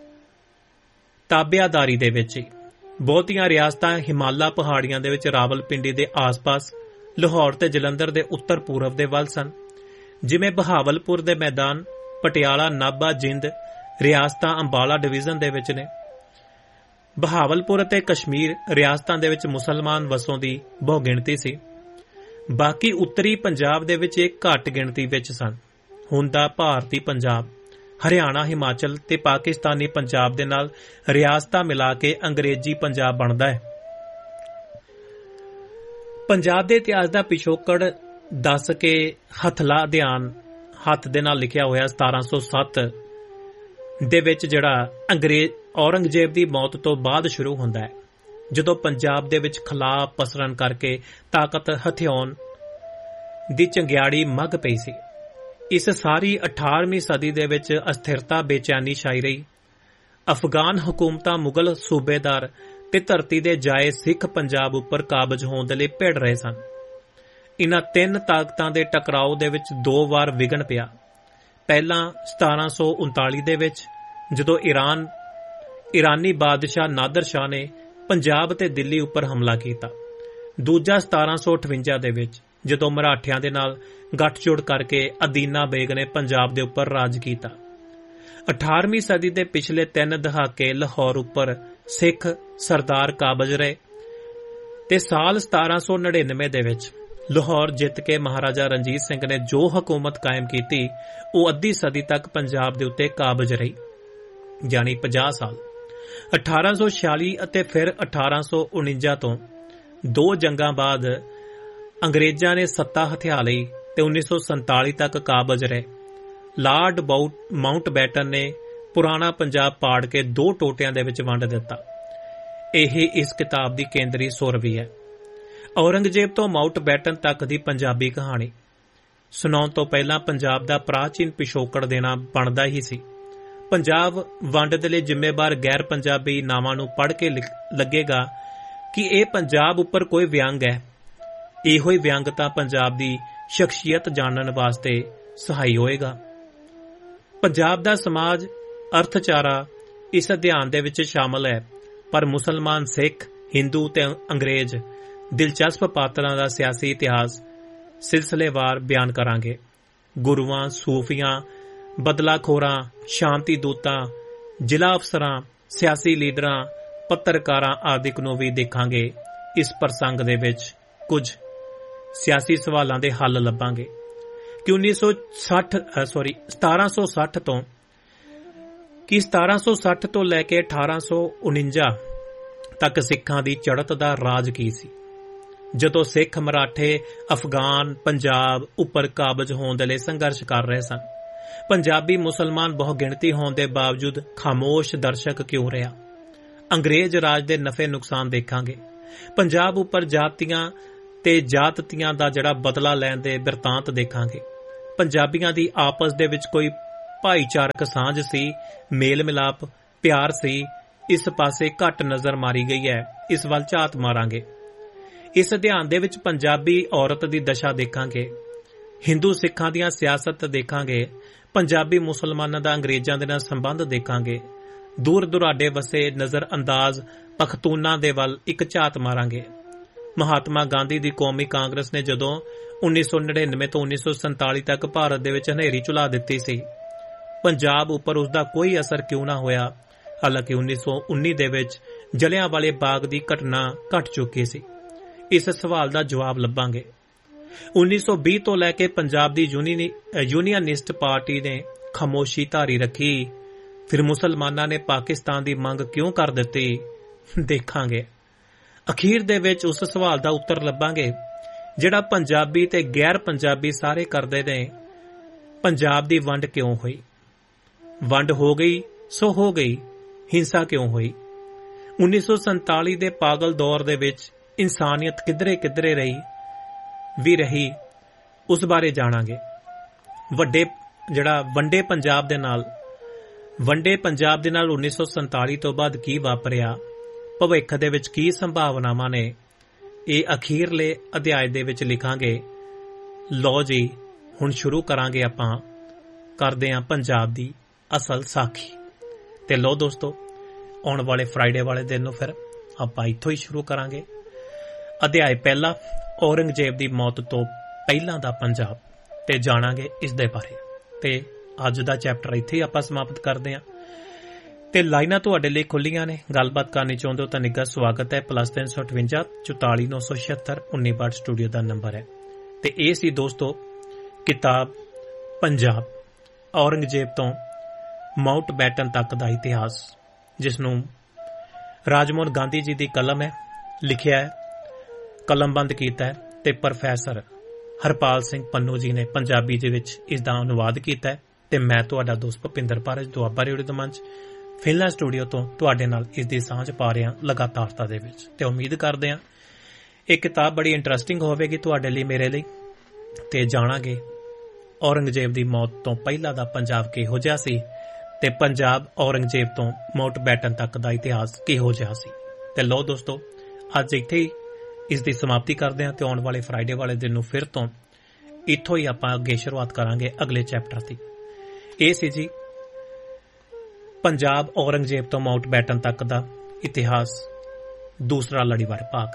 ਤਾਬਿਆਦਾਰੀ ਦੇ ਵਿੱਚ। ਬਹੁਤੀਆਂ ਰਿਆਸਤਾਂ ਹਿਮਾਲਾ ਪਹਾੜੀਆਂ ਦੇ ਵਿੱਚ ਰਾਵਲਪਿੰਡੀ ਦੇ ਆਸ-ਪਾਸ, ਲਾਹੌਰ ਤੇ ਜਲੰਧਰ ਦੇ ਉੱਤਰ ਪੂਰਬ ਦੇ ਵੱਲ ਸਨ। ਜਿਵੇਂ ਬਹਾਵਲਪੁਰ ਦੇ ਮੈਦਾਨ, ਪਟਿਆਲਾ, ਨਾਭਾ, ਜਿੰਦ ਰਿਆਸਤਾਂ ਅੰਬਾਲਾ ਡਿਵੀਜ਼ਨ ਦੇ ਵਿੱਚ ਨੇ। ਬਹਾਵਲਪੁਰ ਅਤੇ ਕਸ਼ਮੀਰ ਰਿਆਸਤਾਂ ਦੇ ਵਿੱਚ ਮੁਸਲਮਾਨ ਵਸੋਂ ਦੀ ਬਹੁ ਗਿਣਤੀ ਸੀ। ਬਾਕੀ ਉੱਤਰੀ ਪੰਜਾਬ ਦੇ ਵਿੱਚ ਇੱਕ ਘੱਟ ਗਿਣਤੀ ਵਿੱਚ ਸਨ। ਹੁਣ ਦਾ ਭਾਰਤੀ ਪੰਜਾਬ, ਹਰਿਆਣਾ, ਹਿਮਾਚਲ ਤੇ ਪਾਕਿਸਤਾਨੀ ਪੰਜਾਬ ਦੇ ਨਾਲ ਰਿਆਸਤਾਂ ਮਿਲਾ ਕੇ ਅੰਗਰੇਜ਼ੀ ਪੰਜਾਬ ਬਣਦਾ ਹੈ। ਪੰਜਾਬ ਦੇ ਇਤਿਹਾਸ ਦਾ ਪਿਛੋਕੜ ਦੱਸ ਕੇ ਹਥਲਾ ਅਧਿਆਨ ਹੱਥ ਦੇ ਨਾਲ ਲਿਖਿਆ ਹੋਇਆ 1707 ਦੇ ਵਿੱਚ ਜਿਹੜਾ ਅੰਗਰੇਜ਼ ਔਰੰਗਜ਼ੇਬ ਦੀ ਮੌਤ ਤੋਂ ਬਾਅਦ ਸ਼ੁਰੂ ਹੁੰਦਾ ਹੈ, ਜਦੋਂ ਪੰਜਾਬ ਦੇ ਵਿੱਚ ਖਲਾਅ ਪਸਰਨ ਕਰਕੇ ਤਾਕਤ ਹਥਿਆਉਣ ਦੀ ਚੰਗਿਆੜੀ ਮੱਘ ਪਈ ਸੀ। ਇਸ ਸਾਰੀ 18ਵੀਂ ਸਦੀ ਦੇ ਵਿੱਚ ਅਸਥਿਰਤਾ, ਬੇਚੈਨੀ ਛਾਈ ਰਹੀ। ਅਫਗਾਨ ਹਕੂਮਤਾਂ ਮੁਗਲ ਸੂਬੇਦਾਰ ਤੇ ਧਰਤੀ ਦੇ ਜਾਏ ਸਿੱਖ ਪੰਜਾਬ ਉੱਪਰ ਕਾਬਜ ਹੋਣ ਦੇ ਲਈ ਭਿੜ ਰਹੇ ਸਨ। ਇਨ੍ਹਾਂ ਤਿੰਨ ਤਾਕਤਾਂ ਦੇ ਟਕਰਾਓ ਦੇ ਵਿੱਚ 2 ਵਾਰ ਵਿਘਨ ਪਿਆ। ਪਹਿਲਾਂ 1739 ਦੇ ਵਿੱਚ, ਜਦੋਂ ਇਰਾਨੀ ਬਾਦਸ਼ਾਹ ਨਾਦਰ ਸ਼ਾਹ ਨੇ ਪੰਜਾਬ ਤੇ ਦਿੱਲੀ ਉੱਪਰ ਹਮਲਾ ਕੀਤਾ। ਦੂਜਾ 1758 ਦੇ ਵਿੱਚ, ਜਦੋਂ ਮਰਾਠਿਆਂ ਦੇ ਨਾਲ ਗੱਠਜੋੜ ਕਰਕੇ ਅਦੀਨਾ ਬੇਗ ਨੇ ਪੰਜਾਬ ਦੇ ਉੱਪਰ ਰਾਜ ਕੀਤਾ। 18ਵੀਂ ਸਦੀ ਦੇ ਪਿਛਲੇ 3 ਦਹਾਕੇ ਲਾਹੌਰ ਉੱਪਰ ਸਿੱਖ ਸਰਦਾਰ ਕਾਬਜ ਰਹੇ ਤੇ ਸਾਲ 1799 ਦੇ ਵਿੱਚ ਲਾਹੌਰ ਜਿੱਤ ਕੇ ਮਹਾਰਾਜਾ ਰਣਜੀਤ ਸਿੰਘ ਨੇ ਜੋ ਹਕੂਮਤ ਕਾਇਮ ਕੀਤੀ, ਉਹ ਅੱਧੀ ਸਦੀ ਤੱਕ ਪੰਜਾਬ ਦੇ ਉੱਤੇ ਕਾਬਜ ਰਹੀ, ਯਾਨੀ 50 ਸਾਲ। 1846 ਅਤੇ ਫਿਰ 1849 ਤੋਂ 2 ਜੰਗਾਂ ਬਾਅਦ ਅੰਗਰੇਜ਼ਾਂ ਨੇ ਸੱਤਾ ਹਥਿਆ ਲਈ ਤੇ 1947 ਤੱਕ ਕਾਬਜ ਰਹੇ। ਲਾਰਡ ਮਾਊਂਟਬੈਟਨ ਨੇ ਪੁਰਾਣਾ ਪੰਜਾਬ ਪਾੜ ਕੇ 2 ਟੋਟਿਆਂ ਦੇ ਵਿੱਚ ਵੰਡ ਦਿੱਤਾ। ਇਹ ਇਸ ਕਿਤਾਬ ਦੀ ਕੇਂਦਰੀ ਸੁਰ ਵੀ ਹੈ। ਔਰੰਗਜ਼ੇਬ ਤੋਂ ਮਾਊਂਟਬੈਟਨ ਤੱਕ ਦੀ ਪੰਜਾਬੀ ਕਹਾਣੀ ਸੁਣਾਉਣ ਤੋਂ ਪਹਿਲਾਂ ਪੰਜਾਬ ਦਾ ਪ੍ਰਾਚੀਨ ਪਿਛੋਕੜ ਦੇਣਾ ਬਣਦਾ ਹੀ ਸੀ। ਪੰਜਾਬ ਵੰਡ ਦੇ ਲਈ ਜ਼ਿੰਮੇਵਾਰ ਗੈਰ ਪੰਜਾਬੀ ਨਾਵਾਂ ਨੂੰ ਪੜ੍ਹ ਕੇ ਲੱਗੇਗਾ ਕਿ ਇਹ ਪੰਜਾਬ ਉੱਪਰ ਕੋਈ ਵਿਅੰਗ ਹੈ। ਇਹੋ ਹੀ ਵਿਅੰਗ ਤਾਂ ਪੰਜਾਬ ਦੀ ਸ਼ਖਸੀਅਤ ਜਾਣਨ ਵਾਸਤੇ ਸਹਾਈ ਹੋਏਗਾ। ਪੰਜਾਬ ਦਾ ਸਮਾਜ ਅਰਥਚਾਰਾ ਇਸ ਅਧਿਆਨ ਦੇ ਵਿੱਚ ਸ਼ਾਮਲ ਹੈ, ਪਰ ਮੁਸਲਮਾਨ, ਸਿੱਖ, ਹਿੰਦੂ ਤੇ ਅੰਗਰੇਜ਼ ਦਿਲਚਸਪ ਪਾਤਰਾਂ ਦਾ ਸਿਆਸੀ ਇਤਿਹਾਸ ਸਿਲਸਿਲੇਵਾਰ ਬਿਆਨ ਕਰਾਂਗੇ। ਗੁਰੂਆਂ, ਸੂਫੀਆਂ, ਬਦਲਾਖੋਰਾਂ, ਸ਼ਾਂਤੀ ਦੂਤਾਂ, ਜ਼ਿਲ੍ਹਾ ਅਫਸਰਾਂ, ਸਿਆਸੀ ਲੀਡਰਾਂ, ਪੱਤਰਕਾਰਾਂ ਆਦਿਕ ਨੂੰ ਵੀ ਦੇਖਾਂਗੇ। ਇਸ ਪ੍ਰਸੰਗ ਦੇ ਵਿੱਚ ਕੁਝ ਸਿਆਸੀ ਸਵਾਲਾਂ ਦੇ ਹੱਲ ਲੱਭਾਂਗੇ ਕਿ 1760 ਤੋਂ ਲੈ ਕੇ 1849 ਤੱਕ ਸਿੱਖਾਂ ਦੀ ਚੜ੍ਹਤ ਦਾ ਰਾਜ ਕੀ ਸੀ, ਜਦੋਂ ਸਿੱਖ, ਮਰਾਠੇ, ਅਫਗਾਨ ਪੰਜਾਬ ਉੱਪਰ ਕਾਬਜ ਹੋਣ ਦੇ ਲਈ ਸੰਘਰਸ਼ ਕਰ ਰਹੇ ਸਨ। ਪੰਜਾਬੀ ਮੁਸਲਮਾਨ ਬਹੁ ਗਿਣਤੀ ਹੋਣ ਦੇ ਬਾਵਜੂਦ ਖਾਮੋਸ਼ ਦਰਸ਼ਕ ਕਿਉਂ ਰਿਹਾ? ਅੰਗਰੇਜ਼ ਰਾਜ ਦੇ ਨਫੇ ਨੁਕਸਾਨ ਦੇਖਾਂਗੇ। ਪੰਜਾਬ ਉੱਪਰ ਜਾਤੀਆਂ ਤੇ ਜਾਤਤੀਆਂ ਦਾ ਜਿਹੜਾ ਬਦਲਾ ਲੈਣ ਦੇ ਬਿਰਤਾਂਤ ਦੇਖਾਂਗੇ। ਪੰਜਾਬੀਆਂ ਦੀ ਆਪਸ ਦੇ ਵਿੱਚ ਕੋਈ ਭਾਈਚਾਰਕ ਸਾਂਝ ਸੀ, ਮੇਲ ਮਿਲਾਪ, ਪਿਆਰ ਸੀ, ਇਸ ਪਾਸੇ ਘੱਟ ਨਜ਼ਰ ਮਾਰੀ ਗਈ ਹੈ। ਇਸ ਵੱਲ ਝਾਤ ਮਾਰਾਂਗੇ। ਇਸ ਅਧਿਐਨ ਦੇ ਵਿੱਚ ਪੰਜਾਬੀ ਔਰਤ ਦੀ ਦਸ਼ਾ ਦੇਖਾਂਗੇ, ਹਿੰਦੂ ਸਿੱਖਾਂ ਦੀਆਂ ਸਿਆਸਤ ਦੇਖਾਂਗੇ, ਪੰਜਾਬੀ ਮੁਸਲਮਾਨਾਂ ਦਾ ਅੰਗਰੇਜ਼ਾਂ ਦੇ ਨਾਲ ਸੰਬੰਧ ਦੇਖਾਂਗੇ, ਦੂਰ ਦੁਰਾਡੇ ਵਸੇ ਨਜ਼ਰ ਅੰਦਾਜ਼ ਪਖਤੂਨਾਂ ਦੇ ਵੱਲ ਇੱਕ ਝਾਤ ਮਾਰਾਂਗੇ। ਮਹਾਤਮਾ ਗਾਂਧੀ ਦੀ ਕੌਮੀ ਕਾਂਗਰਸ ਨੇ ਜਦੋਂ 1999 ਤੋਂ 1947 ਤੱਕ ਭਾਰਤ ਦੇ ਵਿੱਚ ਹਨੇਰੀ ਝੁਲਾ ਦਿੱਤੀ ਸੀ, ਪੰਜਾਬ ਉੱਪਰ ਉਸ ਦਾ ਕੋਈ ਅਸਰ ਕਿਉਂ ਨਾ ਹੋਇਆ? ਹਾਲਾਂਕਿ 1919 ਦੇ ਵਿੱਚ ਜਲਿਆਂਵਾਲੇ ਬਾਗ ਦੀ ਘਟਨਾ ਘਟ ਚੁੱਕੀ ਸੀ। ਇਸ ਸਵਾਲ ਦਾ ਜਵਾਬ ਲੱਭਾਂਗੇ। 1920 ਤੋਂ ਲੈ ਕੇ ਪੰਜਾਬ ਦੀ ਯੂਨੀਅਨਿਸਟ ਪਾਰਟੀ ਨੇ ਖਾਮੋਸ਼ੀ ਧਾਰੀ ਰੱਖੀ, ਫਿਰ ਮੁਸਲਮਾਨਾਂ ਨੇ ਪਾਕਿਸਤਾਨ ਦੀ ਮੰਗ ਕਿਉਂ ਕਰ ਦਿੱਤੀ? ਦੇਖਾਂਗੇ। ਅਖੀਰ ਦੇ ਵਿੱਚ ਉਸ ਸਵਾਲ ਦਾ ਉੱਤਰ ਲੱਭਾਂਗੇ ਜਿਹੜਾ ਪੰਜਾਬੀ ਤੇ ਗੈਰ ਪੰਜਾਬੀ ਸਾਰੇ ਕਰਦੇ ਨੇ। ਪੰਜਾਬ ਦੀ ਵੰਡ ਕਿਉਂ ਹੋਈ? ਵੰਡ ਹੋ ਗਈ ਸੋ ਹੋ ਗਈ, ਹਿੰਸਾ ਕਿਉਂ ਹੋਈ? 1947 ਦੇ ਪਾਗਲ ਦੌਰ ਦੇ ਵਿੱਚ ਇਨਸਾਨੀਅਤ ਕਿਧਰੇ ਕਿਧਰੇ ਰਹੀ, ਉਸ ਬਾਰੇ ਜਾਣਾਂਗੇ। ਵੰਡੇ ਪੰਜਾਬ ਦੇ ਨਾਲ 1947 ਤੋਂ ਬਾਅਦ ਕੀ ਵਾਪਰਿਆ, ਭਵਿੱਖ ਦੇ ਵਿੱਚ ਕੀ ਸੰਭਾਵਨਾਵਾਂ ਨੇ, ਇਹ ਅਖੀਰਲੇ ਅਧਿਆਇ ਦੇ ਵਿੱਚ ਲਿਖਾਂਗੇ। ਲਓ ਜੀ, ਹੁਣ ਸ਼ੁਰੂ ਕਰਾਂਗੇ। ਆਪਾਂ ਕਰਦੇ ਹਾਂ ਪੰਜਾਬ ਦੀ ਅਸਲ ਸਾਖੀ। ਤੇ ਲਓ ਦੋਸਤੋ, ਆਉਣ ਵਾਲੇ ਫਰਾਈਡੇ ਵਾਲੇ ਦਿਨ ਨੂੰ ਫਿਰ ਆਪਾਂ ਇੱਥੋਂ ਹੀ ਸ਼ੁਰੂ ਕਰਾਂਗੇ। ਅਧਿਆਇ ਪਹਿਲਾ, ਔਰੰਗਜ਼ੇਬ ਦੀ ਮੌਤ ਤੋਂ ਪਹਿਲਾਂ ਦਾ ਪੰਜਾਬ, ਤੇ ਜਾਣਾਂਗੇ ਇਸ ਦੇ ਬਾਰੇ। ਤੇ ਅੱਜ ਦਾ ਚੈਪਟਰ ਇੱਥੇ ਹੀ ਆਪਾਂ ਸਮਾਪਤ ਕਰਦੇ ਹਾਂ। ਤੇ ਲਾਈਨਾਂ ਤੁਹਾਡੇ ਲਈ ਖੁੱਲੀਆਂ ਨੇ, ਗੱਲਬਾਤ ਕਰਨੀ ਚਾਹੁੰਦੇ ਹੋ ਤਾਂ ਨਿੱਘਾ ਸਵਾਗਤ ਹੈ। +358 44 976 19 ਸਟੂਡੀਓ ਦਾ ਨੰਬਰ ਹੈ। ਤੇ ਇਹ ਸੀ ਦੋਸਤੋ ਕਿਤਾਬ ਪੰਜਾਬ, ਔਰੰਗਜ਼ੇਬ ਤੋਂ ਮਾਊਂਟ ਬੈਟਨ ਤੱਕ ਦਾ ਇਤਿਹਾਸ, ਜਿਸ ਨੂੰ ਰਾਜਮੋਹਨ ਗਾਂਧੀ ਜੀ ਦੀ ਕਲਮ ਹੈ, ਲਿਖਿਆ ਹੈ, ਕਲਮਬੰਦ ਕੀਤਾ ਹੈ, ਤੇ ਪ੍ਰੋਫੈਸਰ ਹਰਪਾਲ ਸਿੰਘ ਪੰਨੂ ਜੀ ਨੇ ਪੰਜਾਬੀ ਦੇ ਵਿੱਚ ਇਸ ਦਾ ਅਨੁਵਾਦ ਕੀਤਾ ਹੈ। ਤੇ ਮੈਂ ਤੁਹਾਡਾ ਦੋਸਤ ਭੁਪਿੰਦਰ ਭਾਰਜ, ਦੁਆਬਾ ਰੇਡੀਓ ਦਾ ਮੰਚ, ਫਿਲਨਾ ਸਟੂਡੀਓ ਤੋਂ ਤੁਹਾਡੇ ਨਾਲ ਇਸ ਦੀ ਸਾਂਝ ਪਾ ਰਿਹਾ ਲਗਾਤਾਰਤਾ ਦੇ ਵਿੱਚ। ਤੇ ਉਮੀਦ ਕਰਦੇ ਹਾਂ ਇਹ ਕਿਤਾਬ ਬੜੀ ਇੰਟਰਸਟਿੰਗ ਹੋਵੇਗੀ ਤੁਹਾਡੇ ਲਈ, ਮੇਰੇ ਲਈ। ਤੇ ਜਾਣਾਂਗੇ ਔਰੰਗਜ਼ੇਬ ਦੀ ਮੌਤ ਤੋਂ ਪਹਿਲਾਂ ਦਾ ਪੰਜਾਬ ਕਿਹੋ ਜਿਹਾ ਸੀ, ਤੇ ਪੰਜਾਬ ਔਰੰਗਜ਼ੇਬ ਤੋਂ ਮਾਊਂਟ ਬੈਟਨ ਤੱਕ ਦਾ ਇਤਿਹਾਸ ਕਿਹੋ ਜਿਹਾ ਸੀ। ਤੇ ਲਓ ਦੋਸਤੋ, ਅੱਜ ਇੱਥੇ ਹੀ ਇਸ ਦੀ ਸਮਾਪਤੀ ਕਰਦੇ ਹਾਂ, ਤੇ ਆਉਣ ਵਾਲੇ ਫਰਾਈਡੇ ਵਾਲੇ ਦਿਨ ਨੂੰ ਫਿਰ ਤੋਂ ਇੱਥੋਂ ਹੀ ਆਪਾਂ ਅੱਗੇ ਸ਼ੁਰੂਆਤ ਕਰਾਂਗੇ ਅਗਲੇ ਚੈਪਟਰ ਦੀ। ਇਹ ਸੀ ਜੀ ਪੰਜਾਬ ਔਰੰਗਜ਼ੇਬ ਤੋਂ ਮਾਊਂਟ ਬੈਟਨ ਤੱਕ ਦਾ ਇਤਿਹਾਸ, ਦੂਸਰਾ ਲੜੀਵਾਰ ਭਾਗ।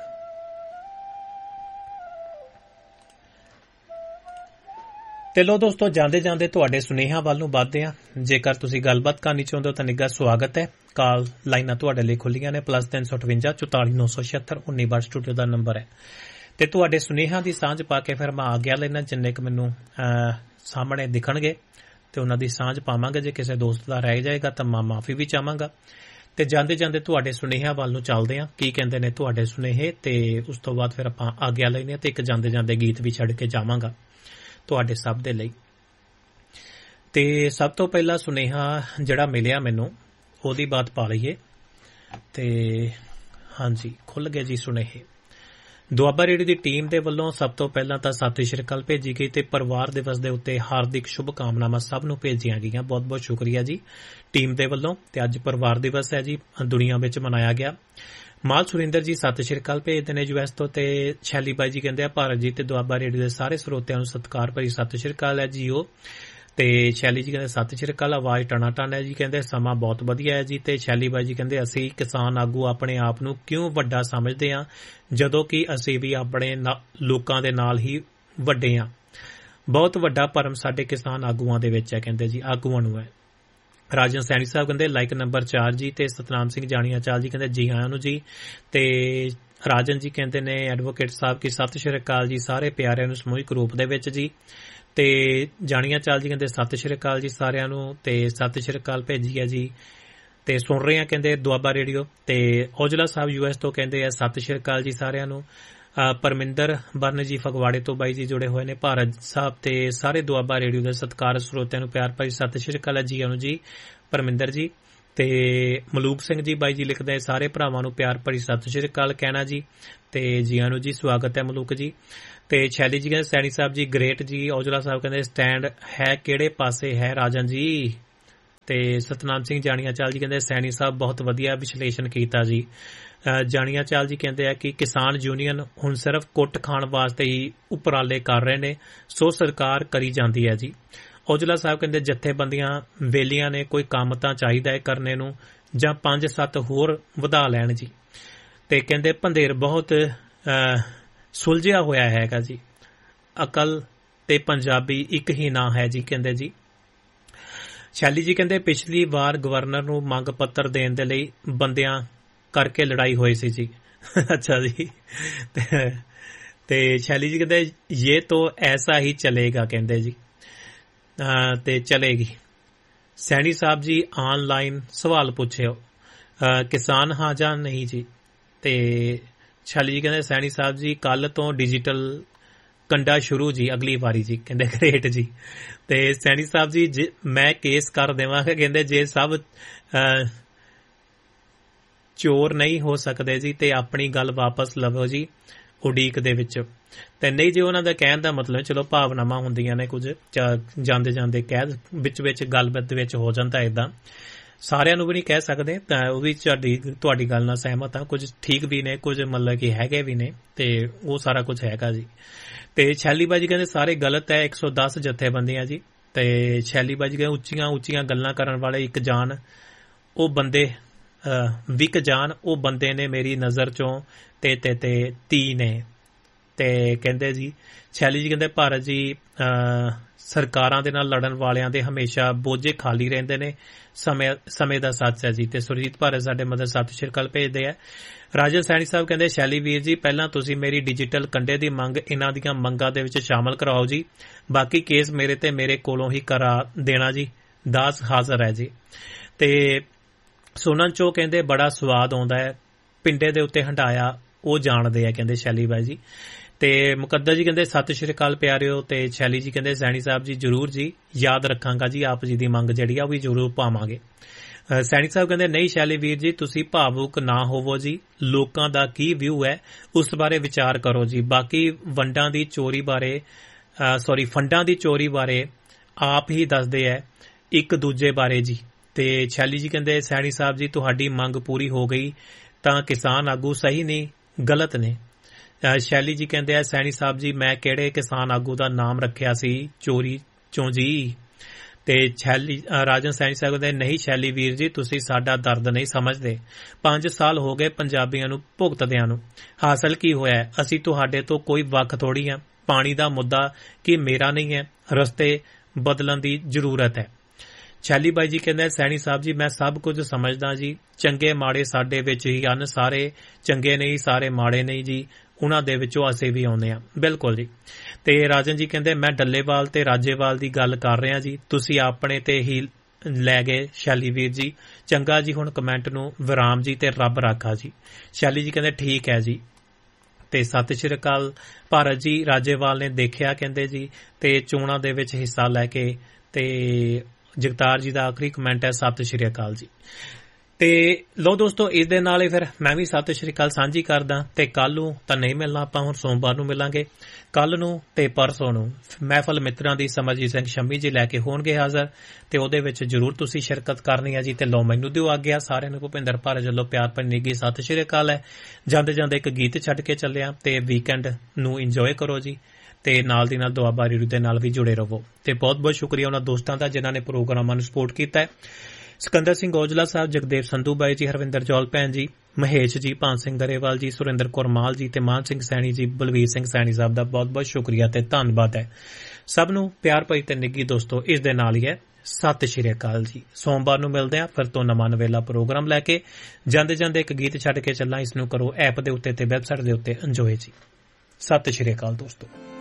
ਤੇ ਲੋ ਦੋਸਤੋ, ਜਾਂਦੇ ਜਾਂਦੇ ਤੁਹਾਡੇ ਸੁਨੇਹਿਆਂ ਵੱਲ ਨੂੰ ਵੱਧਦੇ ਹਾਂ। ਜੇਕਰ ਤੁਸੀਂ ਗੱਲਬਾਤ ਕਰਨੀ ਚਾਹੁੰਦੇ ਹੋ ਤਾਂ ਨਿੱਘਾ ਸਵਾਗਤ ਹੈ। ਕਾਲ ਲਾਈਨਾਂ ਤੁਹਾਡੇ ਲਈ ਖੁੱਲੀਆਂ ਨੇ, +358 44 976 19 ਸਟੂਡੀਓ ਦਾ ਨੰਬਰ ਹੈ। ਤੇ ਤੁਹਾਡੇ ਸੁਨੇਹਿਆਂ ਦੀ ਸਾਂਝ ਪਾ ਕੇ ਫਿਰ ਮੈਂ ਆਗਿਆ ਲੈਣਾ, ਜਿੰਨੇ ਕੁ ਮੈਨੂੰ ਸਾਹਮਣੇ ਦਿਖਣਗੇ ਤੇ ਉਹਨਾਂ ਦੀ ਸਾਂਝ ਪਾਵਾਂਗੇ। ਜੇ ਕਿਸੇ ਦੋਸਤ ਦਾ ਰਹਿ ਜਾਏਗਾ ਤਾਂ ਮੈਂ ਮਾਫੀ ਵੀ ਚਾਹਾਂਗਾ। ਤੇ ਜਾਂਦੇ ਜਾਂਦੇ ਤੁਹਾਡੇ ਸੁਨੇਹਿਆਂ ਵੱਲ ਨੂੰ ਚੱਲਦੇ ਹਾਂ, ਕੀ ਕਹਿੰਦੇ ਨੇ ਤੁਹਾਡੇ ਸੁਨੇਹੇ, ਤੇ ਉਸ ਤੋਂ ਬਾਅਦ ਫਿਰ ਆਪਾਂ ਆਗਿਆ ਲੈਣੇ ਤੇ ਇੱਕ ਜਾਂਦੇ ਜਾਂਦੇ ਗੀਤ ਵੀ ਛੱਡ ਕੇ ਜਾਵਾਂਗਾ ਤੁਹਾਡੇ ਸਭ ਦੇ ਲਈ। ਤੇ ਸਭ ਤੋਂ ਪਹਿਲਾ ਸੁਨੇਹਾ ਜਿਹੜਾ ਮਿਲਿਆ ਮੈਨੂੰ, ਉਹਦੀ ਬਾਤ ਪਾ ਲਈਏ। ਤੇ ਹਾਂਜੀ, ਖੁੱਲ ਗਏ ਜੀ ਸੁਨੇਹੇ। ਦੁਆਬਾ ਰੇਡੀਓ ਦੀ ਟੀਮ ਦੇ ਵੱਲੋਂ ਸਭ ਤੋਂ ਪਹਿਲਾਂ ਤਾਂ ਸਤਿ ਸ਼੍ਰੀ ਅਕਾਲ ਭੇਜੀ ਗਈ, ਤੇ ਪਰਿਵਾਰ ਦਿਵਸ ਦੇ ਉੱਤੇ ਹਾਰਦਿਕ ਸ਼ੁਭ ਕਾਮਨਾਵਾਂ ਸਭ ਨੂੰ ਭੇਜੀਆਂ ਗਈਆਂ। ਬਹੁਤ ਬਹੁਤ ਸ਼ੁਕਰੀਆ ਜੀ ਟੀਮ ਦੇ ਵੱਲੋਂ। ਤੇ ਅੱਜ ਪਰਿਵਾਰ ਦਿਵਸ ਹੈ ਜੀ, ਦੁਨੀਆ ਵਿੱਚ ਮਨਾਇਆ ਗਿਆ। ਮਾਲ ਸੁਰਿੰਦਰ ਜੀ ਸਤਿ ਸ਼੍ਰੀ ਅਕਾਲ ਭੇਜਦੇ ਨੇ US ਤੋਂ। ਤੇ ਸ਼ੈਲੀ ਬਾਈ ਜੀ ਕਹਿੰਦੇ ਆ ਭਾਰਤ ਜੀ ਤੇ ਦੁਆਬਾ ਰੇਡੀਓ ਦੇ ਸਾਰੇ ਸਰੋਤਿਆਂ ਨੂੰ ਸਤਿਕਾਰ ਭਰੀ ਸਤਿ ਸ਼੍ਰੀ ਅਕਾਲ ਹੈ ਜੀ। ਉਹ ਤੇ ਸ਼ੈਲੀ ਜੀ ਕਹਿੰਦੇ ਸਤਿ ਸ਼੍ਰੀ ਅਕਾਲ, ਆਵਾਜ਼ ਟਣਾ ਟਣ ਹੈ ਜੀ, ਕਹਿੰਦੇ ਸਮਾਂ ਬਹੁਤ ਵਧੀਆ ਹੈ ਜੀ। ਤੇ ਸ਼ੈਲੀ ਬਾਈ ਜੀ ਕਹਿੰਦੇ ਅਸੀਂ ਕਿਸਾਨ ਆਗੂ ਆਪਣੇ ਆਪ ਨੂੰ ਕਿਉਂ ਵੱਡਾ ਸਮਝਦੇ ਹਾਂ, ਜਦੋਂ ਕਿ ਅਸੀਂ ਵੀ ਆਪਣੇ ਲੋਕਾਂ ਦੇ ਨਾਲ ਹੀ ਵੱਡੇ ਹਾਂ। ਬਹੁਤ ਵੱਡਾ ਭਰਮ ਸਾਡੇ ਕਿਸਾਨ ਆਗੂਆਂ ਦੇ ਵਿੱਚ ਹੈ, ਕਹਿੰਦੇ ਜੀ ਆਗੂਆਂ ਨੂੰ ਹੈ। ਰਾਜਨ ਸੈਣੀ ਸਾਹਿਬ ਕਹਿੰਦੇ ਲਾਈਕ ਨੰਬਰ 4 ਜੀ। ਤੇ ਸਤਨਾਮ ਸਿੰਘ ਜਾਣੀਆਂ ਚਾਲ ਜੀ ਕਹਿੰਦੇ ਜੀ ਆਇਆਂ ਨੂੰ ਜੀ। ਤੇ ਰਾਜਨ ਜੀ ਕਹਿੰਦੇ ਨੇ ਐਡਵੋਕੇਟ ਸਾਹਿਬ ਕੀ ਸਤਿ ਸ਼੍ਰੀ ਅਕਾਲ ਜੀ, ਸਾਰੇ ਪਿਆਰਿਆਂ ਨੂੰ ਸਮੂਹਿਕ ਰੂਪ ਦੇ ਵਿੱਚ ਜੀ। ਤੇ ਜਾਣੀਆਂ ਚਾਲ ਜੀ ਕਹਿੰਦੇ ਸਤਿ ਸ਼੍ਰੀ ਅਕਾਲ ਜੀ ਸਾਰਿਆਂ ਨੂੰ, ਤੇ ਸਤਿ ਸ਼੍ਰੀ ਅਕਾਲ ਭੇਜੀ ਹੈ ਜੀ। ਤੇ ਸੁਣ ਰਹੇ ਆ ਕਹਿੰਦੇ ਦੁਆਬਾ ਰੇਡੀਓ। ਤੇ ਔਜਲਾ ਸਾਹਿਬ US ਤੋਂ ਕਹਿੰਦੇ ਆ ਸਤਿ ਸ਼੍ਰੀ ਅਕਾਲ ਜੀ ਸਾਰਿਆਂ ਨੂੰ। ਪਰਮਿੰਦਰ ਬਰਨ ਜੀ ਫਗਵਾੜੇ ਤੋਂ ਬਾਈ ਜੀ ਜੁੜੇ ਹੋਏ ਨੇ, ਭਾਰਤ ਸਾਹਿਬ ਤੇ ਸਾਰੇ ਦੁਆਬਾ ਰੇਡੀਓ ਦੇ ਸਤਿਕਾਰ ਸਰੋਤਿਆਂ ਨੂੰ ਪਿਆਰ ਭਰੀ ਸਤਿ ਸ਼੍ਰੀ ਅਕਾਲ ਜੀ ਨੂੰ ਜੀ ਪਰਮਿੰਦਰ ਜੀ। ਤੇ ਮਲੂਕ ਸਿੰਘ ਜੀ ਬਾਈ ਜੀ ਲਿਖਦੇ ਸਾਰੇ ਭਰਾਵਾਂ ਨੂੰ ਪਿਆਰ ਭਰੀ ਸਤਿ ਸ਼੍ਰੀ ਅਕਾਲ ਕਹਿਣਾ ਜੀ। ਤੇ ਜੀਆਂ ਨੂੰ ਜੀ, ਸਵਾਗਤ ਹੈ ਮਲੂਕ ਜੀ। ਤੇ ਸ਼ੈਲੀ ਜੀ ਕਹਿੰਦੇ ਸੈਣੀ ਸਾਹਿਬ ਜੀ ਗ੍ਰੇਟ ਜੀ। ਔਜਲਾ ਸਾਹਿਬ ਕਹਿੰਦੇ ਸਟੈਂਡ ਹੈ ਕਿਹੜੇ ਪਾਸੇ ਹੈ ਰਾਜਨ ਜੀ। ਤੇ ਸਤਨਾਮ ਸਿੰਘ ਜਾਣੀਆਂ ਚਾਲ ਜੀ ਕਹਿੰਦੇ ਸੈਣੀ ਸਾਹਿਬ ਬਹੁਤ ਵਧੀਆ ਵਿਸ਼ਲੇਸ਼ਣ ਕੀਤਾ ਜੀ। ਜਾਣੀਆਂ ਚਾਲ ਜੀ ਕਹਿੰਦੇ ਆ ਕਿ ਕਿਸਾਨ ਯੂਨੀਅਨ ਹੁਣ ਸਿਰਫ ਕੁੱਟ ਖਾਣ ਵਾਸਤੇ ਹੀ ਉਪਰਾਲੇ ਕਰ ਰਹੇ ਨੇ, ਸੋ ਸਰਕਾਰ ਕਰੀ ਜਾਂਦੀ ਹੈ ਜੀ। ਔਜਲਾ ਸਾਹਿਬ ਕਹਿੰਦੇ ਜਥੇਬੰਦੀਆਂ ਵੇਲੀਆਂ ਨੇ, ਕੋਈ ਕੰਮ ਤਾਂ ਚਾਹੀਦਾ ਹੈ ਕਰਨੇ ਨੂੰ, ਜਾਂ 5-7 ਹੋਰ ਵਧਾ ਲੈਣ ਜੀ। ਤੇ ਕਹਿੰਦੇ ਭੰਦੇਰ ਬਹੁਤ ਸੁਲਝਿਆ ਹੋਇਆ ਹੈਗਾ ਜੀ, ਅਕਲ ਤੇ ਪੰਜਾਬੀ ਇੱਕ ਹੀ ਨਾਂ ਹੈ ਜੀ। ਕਹਿੰਦੇ ਜੀ ਸ਼ੈਲੀ ਜੀ ਕਹਿੰਦੇ ਪਿਛਲੀ ਵਾਰ ਗਵਰਨਰ ਨੂੰ ਮੰਗ ਪੱਤਰ ਦੇਣ ਦੇ ਲਈ ਬੰਦਿਆਂ ਕਰਕੇ ਲੜਾਈ ਹੋਈ ਸੀ ਜੀ। ਅੱਛਾ ਜੀ। ਤੇ ਸ਼ੈਲੀ ਜੀ ਕਹਿੰਦੇ ਇਹ ਤੋਂ ਐਸਾ ਹੀ ਚਲੇਗਾ ਕਹਿੰਦੇ ਜੀ, ਤੇ ਚਲੇਗੀ। ਸੈਣੀ ਸਾਹਿਬ ਜੀ ਆਨਲਾਈਨ ਸਵਾਲ ਪੁੱਛਿਓ, ਕਿਸਾਨ ਹਾਂ ਜਾਂ ਨਹੀਂ ਜੀ। ਤੇ ਸ਼ੈਲੀ ਜੀ ਕਹਿੰਦੇ ਸੈਣੀ ਸਾਹਿਬ ਜੀ ਕੱਲ ਤੋਂ ਡਿਜੀਟਲ ਕੰਡਾ ਸ਼ੁਰੂ ਜੀ ਅਗਲੀ ਵਾਰੀ ਜੀ। ਕਹਿੰਦੇ ਗ੍ਰੇਟ ਜੀ। ਤੇ ਸੈਣੀ ਸਾਹਿਬ ਜੀ ਮੈਂ ਕੇਸ ਕਰ ਦੇਵਾਂਗਾ, ਕਹਿੰਦੇ ਜੇ ਸਭ ਚੋਰ ਨਹੀਂ ਹੋ ਸਕਦੇ ਜੀ ਤੇ ਆਪਣੀ ਗੱਲ ਵਾਪਸ ਲਵੋ ਜੀ ਉਡੀਕ ਦੇ ਵਿੱਚ। ਤੇ ਨਹੀਂ ਜੀ ਉਹਨਾਂ ਦਾ ਕਹਿਣ ਦਾ ਮਤਲਬ ਚਲੋ ਭਾਵਨਾਵਾਂ ਹੁੰਦੀਆਂ ਨੇ, ਕੁਝ ਜਾਂਦੇ ਜਾਂਦੇ ਕਹਿ ਵਿੱਚ ਗੱਲਬਾਤ ਵਿੱਚ ਹੋ ਜਾਂਦਾ ਏਦਾਂ, ਸਾਰਿਆਂ ਨੂੰ ਵੀ ਨਹੀਂ ਕਹਿ ਸਕਦੇ। ਤਾਂ ਉਹ ਵੀ ਤੁਹਾਡੀ ਗੱਲ ਨਾਲ ਸਹਿਮਤ ਹਾਂ, ਕੁਝ ਠੀਕ ਵੀ ਨੇ, ਕੁਝ ਮਤਲਬ ਕਿ ਹੈਗੇ ਵੀ ਨੇ, ਤੇ ਉਹ ਸਾਰਾ ਕੁਝ ਹੈਗਾ ਜੀ। ਤੇ ਸ਼ੈਲੀ ਬਾਜੀ ਕਹਿੰਦੇ ਸਾਰੇ ਗਲਤ ਹੈ, 110 ਜਥੇਬੰਦੀਆਂ ਜੀ। ਤੇ ਸ਼ੈਲੀ ਬਾਜੀ ਕਹਿੰਦੇ ਉੱਚੀਆਂ ਉੱਚੀਆਂ ਗੱਲਾਂ ਕਰਨ ਵਾਲੇ ਇੱਕ ਜਾਨ ਉਹ ਬੰਦੇ ਵਿਕ ਜਾਣ, ਉਹ ਬੰਦੇ ਨੇ ਮੇਰੀ ਨਜ਼ਰ ਚੋਂ ਤੇ ਤੀ ਨੇ। ਤੇ ਕਹਿੰਦੇ ਜੀ ਸ਼ੈਲੀ ਜੀ ਕਹਿੰਦੇ ਭਾਰਤ ਜੀ ਸਰਕਾਰਾਂ ਦੇ ਨਾਲ ਲੜਨ ਵਾਲਿਆਂ ਦੇ ਹਮੇਸ਼ਾ ਬੋਝੇ ਖਾਲੀ ਰਹਿੰਦੇ ਨੇ, ਸਮੇਂ ਦਾ ਸੱਚ ਹੈ ਜੀ। ਤੇ ਸੁਰਜੀਤ ਭਾਰਤ ਸਾਡੇ ਮਦਰ ਸਤਿ ਸ਼੍ਰੀ ਅਕਾਲ ਭੇਜਦੇ ਆ। ਰਾਜਨ ਸੈਣੀ ਸਾਹਿਬ ਕਹਿੰਦੇ ਸ਼ੈਲੀ ਵੀਰ ਜੀ ਪਹਿਲਾਂ ਤੁਸੀਂ ਮੇਰੀ ਡਿਜੀਟਲ ਕੰਡੇ ਦੀ ਮੰਗ ਇਹਨਾਂ ਦੀਆਂ ਮੰਗਾਂ ਦੇ ਵਿੱਚ ਸ਼ਾਮਲ ਕਰਾਓ ਜੀ, ਬਾਕੀ ਕੇਸ ਮੇਰੇ ਕੋਲੋਂ ਹੀ ਕਰਾ ਦੇਣਾ ਜੀ, ਦਾਸ ਹਾਜ਼ਰ ਹੈ ਜੀ। ਤੇ ਸੁਣਨ ਚੋਂ ਕਹਿੰਦੇ ਬੜਾ ਸਵਾਦ ਆਉਂਦਾ ਹੈ, ਪਿੰਡੇ ਦੇ ਉੱਤੇ ਹੰਡਾਇਆ ਉਹ ਜਾਣਦੇ ਆ ਕਹਿੰਦੇ ਸ਼ੈਲੀ ਬਾਈ ਜੀ। ਤੇ ਮੁਕੱਦਰ ਜੀ ਕਹਿੰਦੇ ਸਤਿ ਸ਼੍ਰੀ ਅਕਾਲ ਪਿਆਰਿਓ। ਤੇ ਸ਼ੈਲੀ ਜੀ ਕਹਿੰਦੇ ਸੈਣੀ ਸਾਹਿਬ ਜੀ ਜ਼ਰੂਰ ਜੀ, ਯਾਦ ਰੱਖਾਂਗਾ ਜੀ, ਆਪ ਜੀ ਦੀ ਮੰਗ ਜਿਹੜੀ ਆ ਉਹ ਵੀ ਜ਼ਰੂਰ ਪਾਵਾਂਗੇ। ਸੈਣੀ ਸਾਹਿਬ ਕਹਿੰਦੇ ਨਹੀਂ ਸ਼ੈਲੀ ਵੀਰ ਜੀ ਤੁਸੀਂ ਭਾਵੁਕ ਨਾ ਹੋਵੋ ਜੀ, ਲੋਕਾਂ ਦਾ ਕੀ ਵਿਊ ਹੈ ਉਸ ਬਾਰੇ ਵਿਚਾਰ ਕਰੋ ਜੀ, ਬਾਕੀ ਫੰਡਾਂ ਦੀ ਚੋਰੀ ਬਾਰੇ ਆਪ ਹੀ ਦੱਸਦੇ ਹੈ ਇੱਕ ਦੂਜੇ ਬਾਰੇ ਜੀ। ਤੇ ਸ਼ੈਲੀ ਜੀ ਕਹਿੰਦੇ ਸੈਣੀ ਸਾਹਿਬ ਜੀ ਤੁਹਾਡੀ ਮੰਗ ਪੂਰੀ ਹੋ ਗਈ ਤਾਂ ਕਿਸਾਨ ਆਗੂ ਸਹੀ ਨਹੀਂ ਗਲਤ ਨੇ। ਸ਼ੈਲੀ ਜੀ ਕਹਿੰਦੇ ਆ ਸੈਣੀ ਸਾਹਿਬ ਜੀ ਮੈਂ ਕਿਹੜੇ ਕਿਸਾਨ ਆਗੂ ਦਾ ਨਾਮ ਰੱਖਿਆ ਸੀ ਚੋਰੀ ਚੋਂ ਜੀ। ਤੇ ਰਾਜਨ ਸੈਣੀ ਸਾਹਿਬ ਕਹਿੰਦੇ ਨਹੀਂ ਸ਼ੈਲੀ ਵੀਰ ਜੀ ਤੁਸੀਂ ਸਾਡਾ ਦਰਦ ਨਹੀਂ ਸਮਝਦੇ, 5 ਸਾਲ ਹੋ ਗਏ ਪੰਜਾਬੀਆਂ ਨੂੰ ਭੁਗਤਦਿਆਂ ਨੂੰ, ਹਾਸਲ ਕੀ ਹੋਇਆ, ਅਸੀਂ ਤੁਹਾਡੇ ਤੋਂ ਕੋਈ ਵੱਖ ਥੋੜੀ ਆ, ਪਾਣੀ ਦਾ ਮੁੱਦਾ ਕੀ ਮੇਰਾ ਨਹੀਂ ਹੈ, ਰਸਤੇ ਬਦਲਣ ਦੀ ਜ਼ਰੂਰਤ ਹੈ। ਸ਼ੈਲੀ ਬਾਈ ਜੀ ਕਹਿੰਦੇ ਸੈਣੀ ਸਾਹਿਬ ਜੀ ਮੈਂ ਸਭ ਕੁਝ ਸਮਝਦਾ ਜੀ, ਚੰਗੇ ਮਾੜੇ ਸਾਡੇ ਵਿੱਚ ਹੀ ਹਨ, ਸਾਰੇ ਚੰਗੇ ਨਹੀਂ ਸਾਰੇ ਮਾੜੇ ਨਹੀਂ ਜੀ, ਉਹਨਾਂ ਦੇ ਵਿੱਚੋਂ ਅਸੀਂ ਵੀ ਆਉਂਦੇ ਹਾਂ। ਬਿਲਕੁਲ ਜੀ। ਤੇ ਰਾਜਨ ਜੀ ਕਹਿੰਦੇ ਮੈਂ ਡੱਲੇਵਾਲ ਤੇ ਰਾਜੇਵਾਲ ਦੀ ਗੱਲ ਕਰ ਰਿਹਾ ਜੀ, ਤੁਸੀਂ ਆਪਣੇ ਤੇ ਹੀ ਲੈ ਗਏ ਸ਼ੈਲੀ ਵੀਰ ਜੀ, ਚੰਗਾ ਜੀ ਹੁਣ ਕਮੈਂਟ ਨੂੰ ਵਿਰਾਮ ਜੀ ਤੇ ਰੱਬ ਰਾਖਾ ਜੀ। ਸ਼ੈਲੀ ਜੀ ਕਹਿੰਦੇ ਠੀਕ ਹੈ ਜੀ। ਤੇ ਸਤਿ ਸ਼੍ਰੀ ਅਕਾਲ ਭਾਰਤ ਜੀ, ਰਾਜੇਵਾਲ ਨੇ ਦੇਖਿਆ ਕਹਿੰਦੇ ਜੀ ਤੇ ਚੋਣਾਂ ਦੇ ਵਿੱਚ ਹਿੱਸਾ ਲੈ ਕੇ। ਤੇ ਜਗਤਾਰ ਜੀ ਦਾ ਆਖਰੀ ਕਮੈਂਟ ਹੈ ਸਤਿ ਸ਼੍ਰੀ ਅਕਾਲ ਜੀ। ਤੇ ਲੋ ਦੋਸਤੋ ਇਸ ਦੇ ਨਾਲ ਹੀ ਫਿਰ ਮੈਂ ਵੀ ਸਤਿ ਸ਼੍ਰੀ ਅਕਾਲ ਸਾਂਝੀ ਕਰਦਾ। ਤੇ ਕੱਲ ਨੂੰ ਤਾਂ ਨਹੀਂ ਮਿਲਣਾ, ਆਪਾਂ ਹੁਣ ਸੋਮਵਾਰ ਨੂੰ ਮਿਲਾਂਗੇ। ਕੱਲ ਨੂੰ ਤੇ ਪਰਸੋਂ ਨੂੰ ਮਹਿਫਲ ਮਿੱਤਰਾਂ ਦੀ ਸਮਰਜੀਤ ਸਿੰਘ ਸ਼ੰਮੀ ਜੀ ਲੈ ਕੇ ਹੋਣਗੇ ਹਾਜ਼ਰ, ਤੇ ਉਹਦੇ ਵਿੱਚ ਜ਼ਰੂਰ ਤੁਸੀਂ ਸ਼ਿਰਕਤ ਕਰਨੀ ਹੈ ਜੀ। ਤੇ ਲੋ ਮੈਨੂੰ ਦਿਓ ਆਗਿਆ, ਸਾਰਿਆਂ ਨੂੰ ਭੁਪਿੰਦਰ ਭਾਰਤ ਵੱਲੋਂ ਪਿਆਰ ਭਰੀ ਨਿੱਘੀ ਸਤਿ ਸ਼੍ਰੀ ਅਕਾਲ ਹੈ। ਜਾਂਦੇ ਜਾਂਦੇ ਇੱਕ ਗੀਤ ਛੱਡ ਕੇ ਚੱਲਿਆ, ਤੇ ਵੀਕਐਂਡ ਨੂੰ ਇੰਜੋਏ ਕਰੋ ਜੀ, ਤੇ ਨਾਲ ਦੀ ਨਾਲ ਦੁਆਬਾ ਰੇਡੀਓ ਦੇ ਨਾਲ ਵੀ ਜੁੜੇ ਰਹੋ। ਤੇ ਬਹੁਤ ਬਹੁਤ ਸ਼ੁਕਰੀਆ ਉਹਨਾਂ ਦੋਸਤਾਂ ਦਾ ਜਿਨ੍ਹਾਂ ਨੇ ਪ੍ਰੋਗਰਾਮਾਂ ਨੂੰ ਸਪੋਰਟ ਕੀਤਾ ਹੈ। ਸਿਕੰਦਰ ਸਿੰਘ ਔਜਲਾ ਸਾਹਿਬ, ਜਗਦੇਵ ਸੰਧੂ ਬਾਈ ਜੀ, ਹਰਵਿੰਦਰ ਜੌਲ ਭੈਣ ਜੀ, ਮਹੇਸ਼ ਜੀ, ਭਾਨ ਸਿੰਘ ਗਰੇਵਾਲ ਜੀ, ਸੁਰਿੰਦਰ ਕੌਰ ਮਾਲ ਜੀ, ਤੇ ਮਾਨ ਸਿੰਘ ਸੈਣੀ ਜੀ, ਬਲਵੀਰ ਸਿੰਘ ਸੈਣੀ ਸਾਹਿਬ ਦਾ ਬਹੁਤ ਬਹੁਤ ਸ਼ੁਕਰੀਆ ਤੇ ਧੰਨਵਾਦ ਹੈ। ਸਭ ਨੂੰ ਪਿਆਰ ਭਰੀ ਤੇ ਨਿੱਘੀ ਦੋਸਤੋ ਇਸ ਦੇ ਨਾਲ ਹੀ ਹੈ ਸਤਿ ਸ਼੍ਰੀ ਅਕਾਲ ਜੀ। ਸੋਮਵਾਰ ਨੂੰ ਮਿਲਦੇ ਹਾਂ ਫਿਰ ਤੋਂ ਨਵਾਂ ਨਵੇਲਾ ਪ੍ਰੋਗਰਾਮ ਲੈ ਕੇ। ਜਾਂਦੇ ਜਾਂਦੇ ਇੱਕ ਗੀਤ ਛੱਡ ਕੇ ਚੱਲਾਂ, ਇਸ ਨੂੰ ਕਰੋ ਐਪ ਦੇ ਉੱਤੇ ਤੇ ਵੈਬਸਾਈਟ ਦੇ ਉੱਤੇ ਇੰਜੋਏ ਜੀ। ਸਤਿ ਸ਼੍ਰੀ ਅਕਾਲ ਦੋਸਤੋ।